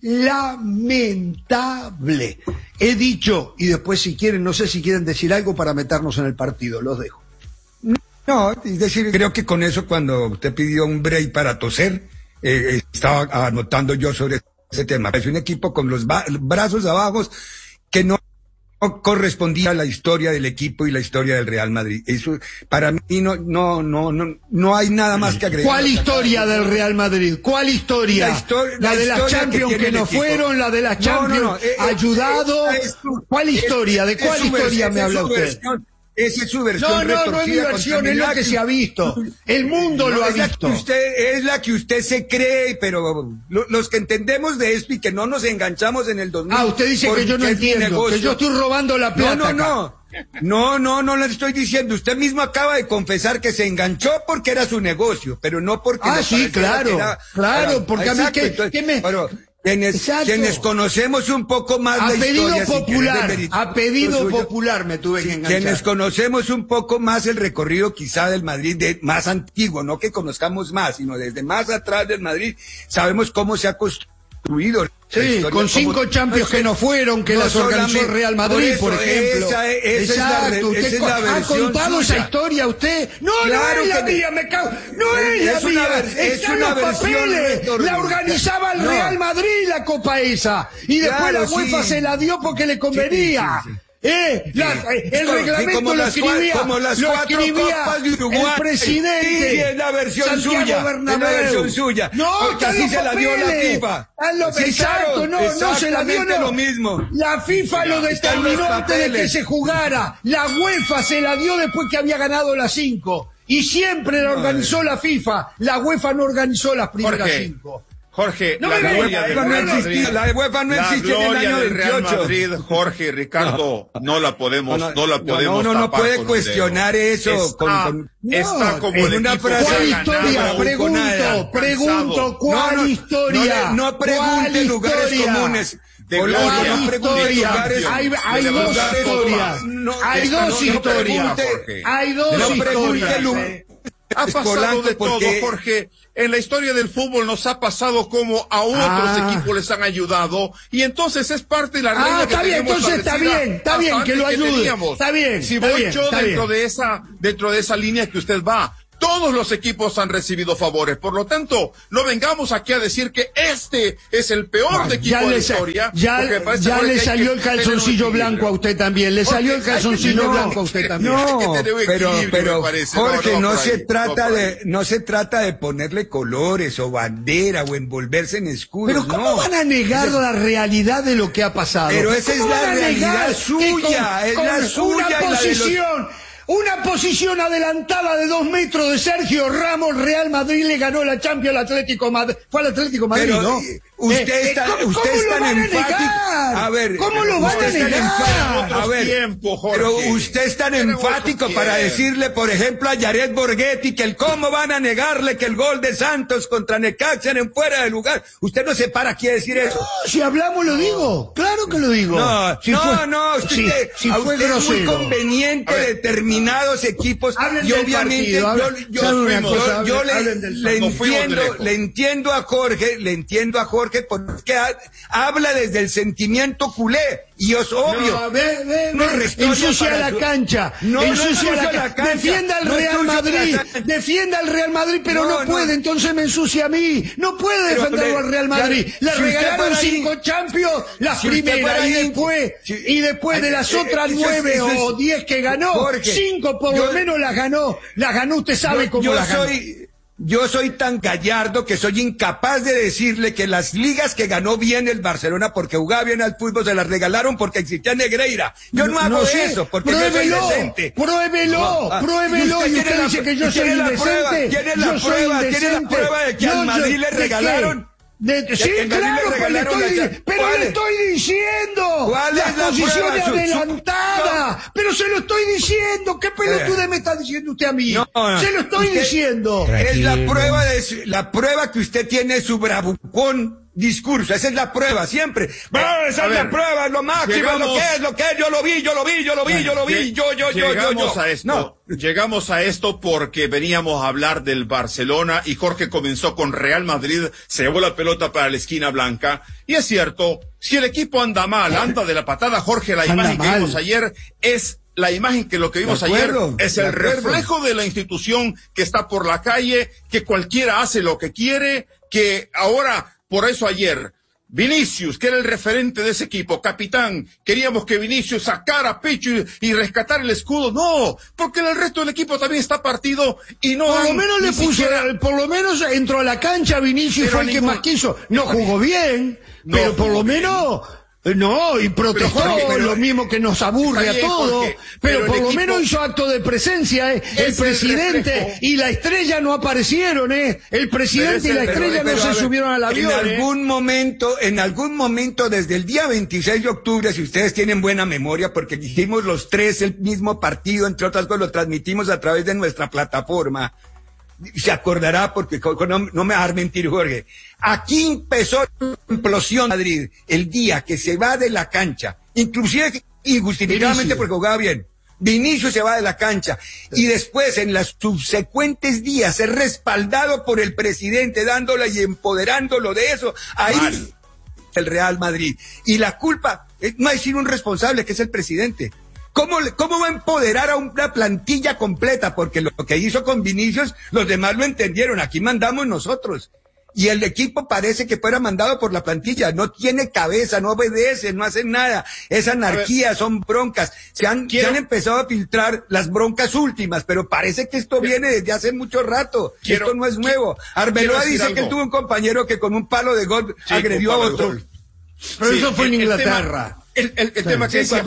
G: lamentable. He dicho, y después si quieren, no sé si quieren decir algo para meternos en el partido, los dejo.
H: No, es decir, creo que con eso, cuando usted pidió un break para toser, estaba anotando yo sobre ese tema. Es un equipo con los brazos abajo que no correspondía a la historia del equipo y la historia del Real Madrid. Eso, para mí, no hay nada más que agregar.
G: ¿Cuál historia del Real Madrid? ¿Cuál historia? La de las Champions que no fueron, la de las Champions ayudados. ¿Cuál historia? ¿De cuál historia me habla usted?
H: Esa es su versión retorcida.
G: No es mi versión, es lo que se ha visto. El mundo lo ha visto.
H: Es la que usted se cree, pero los que entendemos de esto y que no nos enganchamos en el 2000.
G: Usted dice que yo no entiendo, que yo estoy robando la plata.
H: No le estoy diciendo. Usted mismo acaba de confesar que se enganchó porque era su negocio, pero no porque...
G: sí, claro, porque a mí
H: quienes conocemos un poco más la historia,
G: a pedido popular me tuve que enganchar.
H: Quienes conocemos un poco más el recorrido quizá del Madrid más antiguo, no que conozcamos más, sino desde más atrás del Madrid, sabemos cómo se ha construido.
G: Sí, con 5 Champions que no fueron, que las organizó el Real Madrid, por ejemplo.
H: Exacto.
G: ¿Usted ha contado esa historia usted? No es la mía, me cago. No es la mía. Están los papeles. La organizaba el Real Madrid la copa esa. Y después la UEFA se la dio porque le convenía. El reglamento lo escribía el presidente.
H: Es la versión suya.
G: No,
H: porque así se la dio la FIFA.
G: Exacto, no se la dio, no.
H: Lo mismo.
G: La FIFA lo determinó antes de que se jugara. La UEFA se la dio después que había ganado las 5. Y siempre la organizó la FIFA. La UEFA no organizó las primeras 5.
I: Jorge, la gloria del Real Madrid,
H: la UEFA no existe en el año 28.
I: Real Madrid, Jorge, Ricardo, no la podemos
H: no puede cuestionar eso.
I: Está como en
G: una frase. ¿Cuál historia? Pregunto, ¿cuál historia?
H: No pregunte lugares comunes.
G: ¿Cuál historia? Hay dos historias. Hay dos historias.
I: Ha pasado de todo, Jorge. En la historia del fútbol nos ha pasado como a otros equipos les han ayudado, y entonces es parte de la regla que tenemos establecida.
G: Está bien que lo ayude. Está bien.
I: Si voy yo dentro de esa línea que usted va, todos los equipos han recibido favores. Por lo tanto, no vengamos aquí a decir que este es el peor equipo de la historia.
G: Ya le salió el calzoncillo blanco a usted también. Le salió el calzoncillo blanco a usted también.
H: Pero Jorge, no se trata de ponerle colores o bandera o envolverse en escudos.
G: Pero ¿cómo van a negar la realidad de lo que ha pasado?
H: Pero esa es la realidad suya. Es la suya y la de los...
G: Una posición adelantada de 2 metros de Sergio Ramos, Real Madrid le ganó la Champions al Atlético Madrid. Fue al Atlético Madrid,
H: pero,
G: ¿no?
H: Usted es tan enfático. A ver,
G: ¿cómo lo van a negar?
H: A ver, pero usted es tan enfático para decirle, por ejemplo, a Jared Borghetti que cómo van a negarle que el gol de Santos contra Necaxa en fuera de lugar. Usted no se para aquí a decir eso.
G: No, si hablamos lo digo. Claro que lo digo.
H: Usted es muy conveniente determinados equipos y obviamente yo le entiendo a Jorge porque habla desde el sentimiento culé y es obvio.
G: Ensucia la cancha. Defienda al Real Madrid. Defienda al Real Madrid, pero no puede, entonces me ensucia a mí. No puede defenderlo al Real Madrid. Le regalaron 5 Champions, las primeras, y después de las otras 9 o 10 que ganó, 5 por lo menos las ganó. Las ganó, usted sabe cómo las ganó.
H: Yo soy tan gallardo que soy incapaz de decirle que las ligas que ganó bien el Barcelona porque jugaba bien al fútbol se las regalaron porque existía Negreira. Yo no hago eso porque yo soy decente.
G: Pruébelo. Y usted dice que yo soy indecente.
H: ¿Tiene la prueba de que al Madrid le regalaron?
G: Sí, claro, pero le estoy diciendo la posición adelantada, pero se lo estoy diciendo. ¿Qué pelotude me está diciendo usted a mí? Se lo estoy diciendo.
H: Es la prueba que usted tiene su bravucón discurso, esa es la prueba, siempre. Esa es la prueba, es lo máximo, lo que es, yo lo vi.
I: Llegamos a esto porque veníamos a hablar del Barcelona y Jorge comenzó con Real Madrid, se llevó la pelota para la esquina blanca, y es cierto, si el equipo anda mal, anda de la patada, Jorge, la imagen que vimos ayer es la imagen que lo que vimos ayer es el reflejo de la institución que está por la calle, que cualquiera hace lo que quiere, que ahora... Por eso ayer, Vinicius, que era el referente de ese equipo, capitán, queríamos que Vinicius sacara pecho y rescatara el escudo. No, porque el resto del equipo también está partido y no...
G: Por lo menos entró a la cancha Vinicius, fue el que más quiso. No jugó bien, pero por lo menos... No, y protestó, lo mismo que nos aburre a todos, pero por lo menos hizo acto de presencia, el presidente y la estrella no aparecieron, el presidente y la estrella no se subieron al avión.
H: En algún momento desde el día 26 de octubre, si ustedes tienen buena memoria, porque hicimos los 3 el mismo partido, entre otras cosas lo transmitimos a través de nuestra plataforma, se acordará porque no me va a dejar mentir Jorge. Aquí empezó la implosión de Madrid el día que se va de la cancha, inclusive injustificadamente porque jugaba bien. Vinicius se va de la cancha y después en los subsecuentes días es respaldado por el presidente dándole y empoderándolo de eso. Ahí el Real Madrid. Y la culpa no hay sino un responsable que es el presidente. ¿Cómo va a empoderar a una plantilla completa? Porque lo que hizo con Vinicius, los demás lo entendieron. Aquí mandamos nosotros. Y el equipo parece que fuera mandado por la plantilla. No tiene cabeza, no obedece, no hace nada. Es anarquía, son broncas. Se han empezado a filtrar las broncas últimas, pero parece que esto viene desde hace mucho rato. Esto no es nuevo. Arbeloa dice que él tuvo un compañero que con un palo de golf agredió a otro.
G: Pero eso fue en Inglaterra.
I: El tema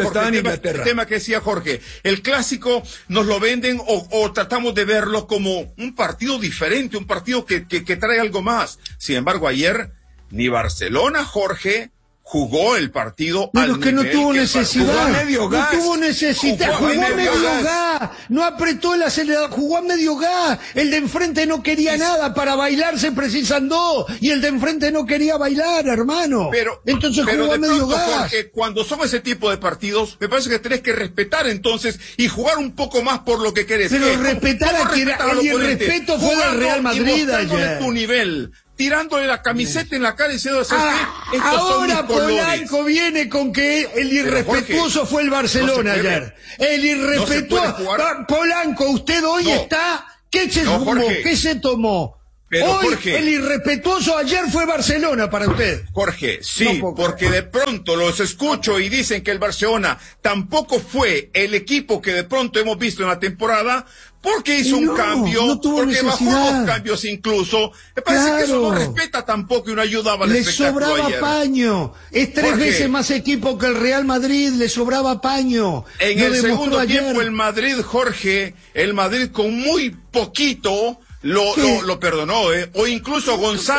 I: que decía Jorge, el clásico nos lo venden o tratamos de verlo como un partido diferente, un partido que trae algo más. Sin embargo, ayer ni Barcelona, Jorge, jugó el partido
G: pero
I: al
G: es que no
I: nivel
G: tuvo
I: que
G: necesidad.
I: jugó a
H: medio gas.
G: No tuvo necesidad. Jugó a medio gas. No apretó el acelerador. Jugó a medio gas. El de enfrente no quería nada. Para bailar se precisan dos. Y el de enfrente no quería bailar, hermano. Entonces jugó a medio gas.
I: Jorge, cuando son ese tipo de partidos, me parece que tenés que respetar entonces y jugar un poco más por lo que querés.
G: Pero respetar a quien el irrespeto fue del Real Madrid ayer.
I: Tu nivel. Tirándole la camiseta en la cara y diciendo, ¿sabes qué? Estos son mis
G: Ahora
I: colores.
G: Polanco viene con que el irrespetuoso
I: Jorge,
G: fue el Barcelona
I: no se puede.
G: ayer. El irrespetuoso. Polanco, usted hoy está. ¿Qué se tomó?
I: Jorge.
G: ¿Qué se tomó?
I: Pero,
G: hoy
I: Jorge,
G: el irrespetuoso ayer fue Barcelona para usted.
I: Jorge, sí, porque de pronto los escucho y dicen que el Barcelona tampoco fue el equipo que de pronto hemos visto en la temporada. Porque hizo un cambio, porque bajó dos cambios incluso. Me parece que eso no respeta tampoco y no ayudaba al espectáculo ayer.
G: Le sobraba paño. Es tres veces más equipo que el Real Madrid, le sobraba paño.
I: En el segundo tiempo el Madrid, Jorge, el Madrid con muy poquito lo perdonó, o incluso Gonzalo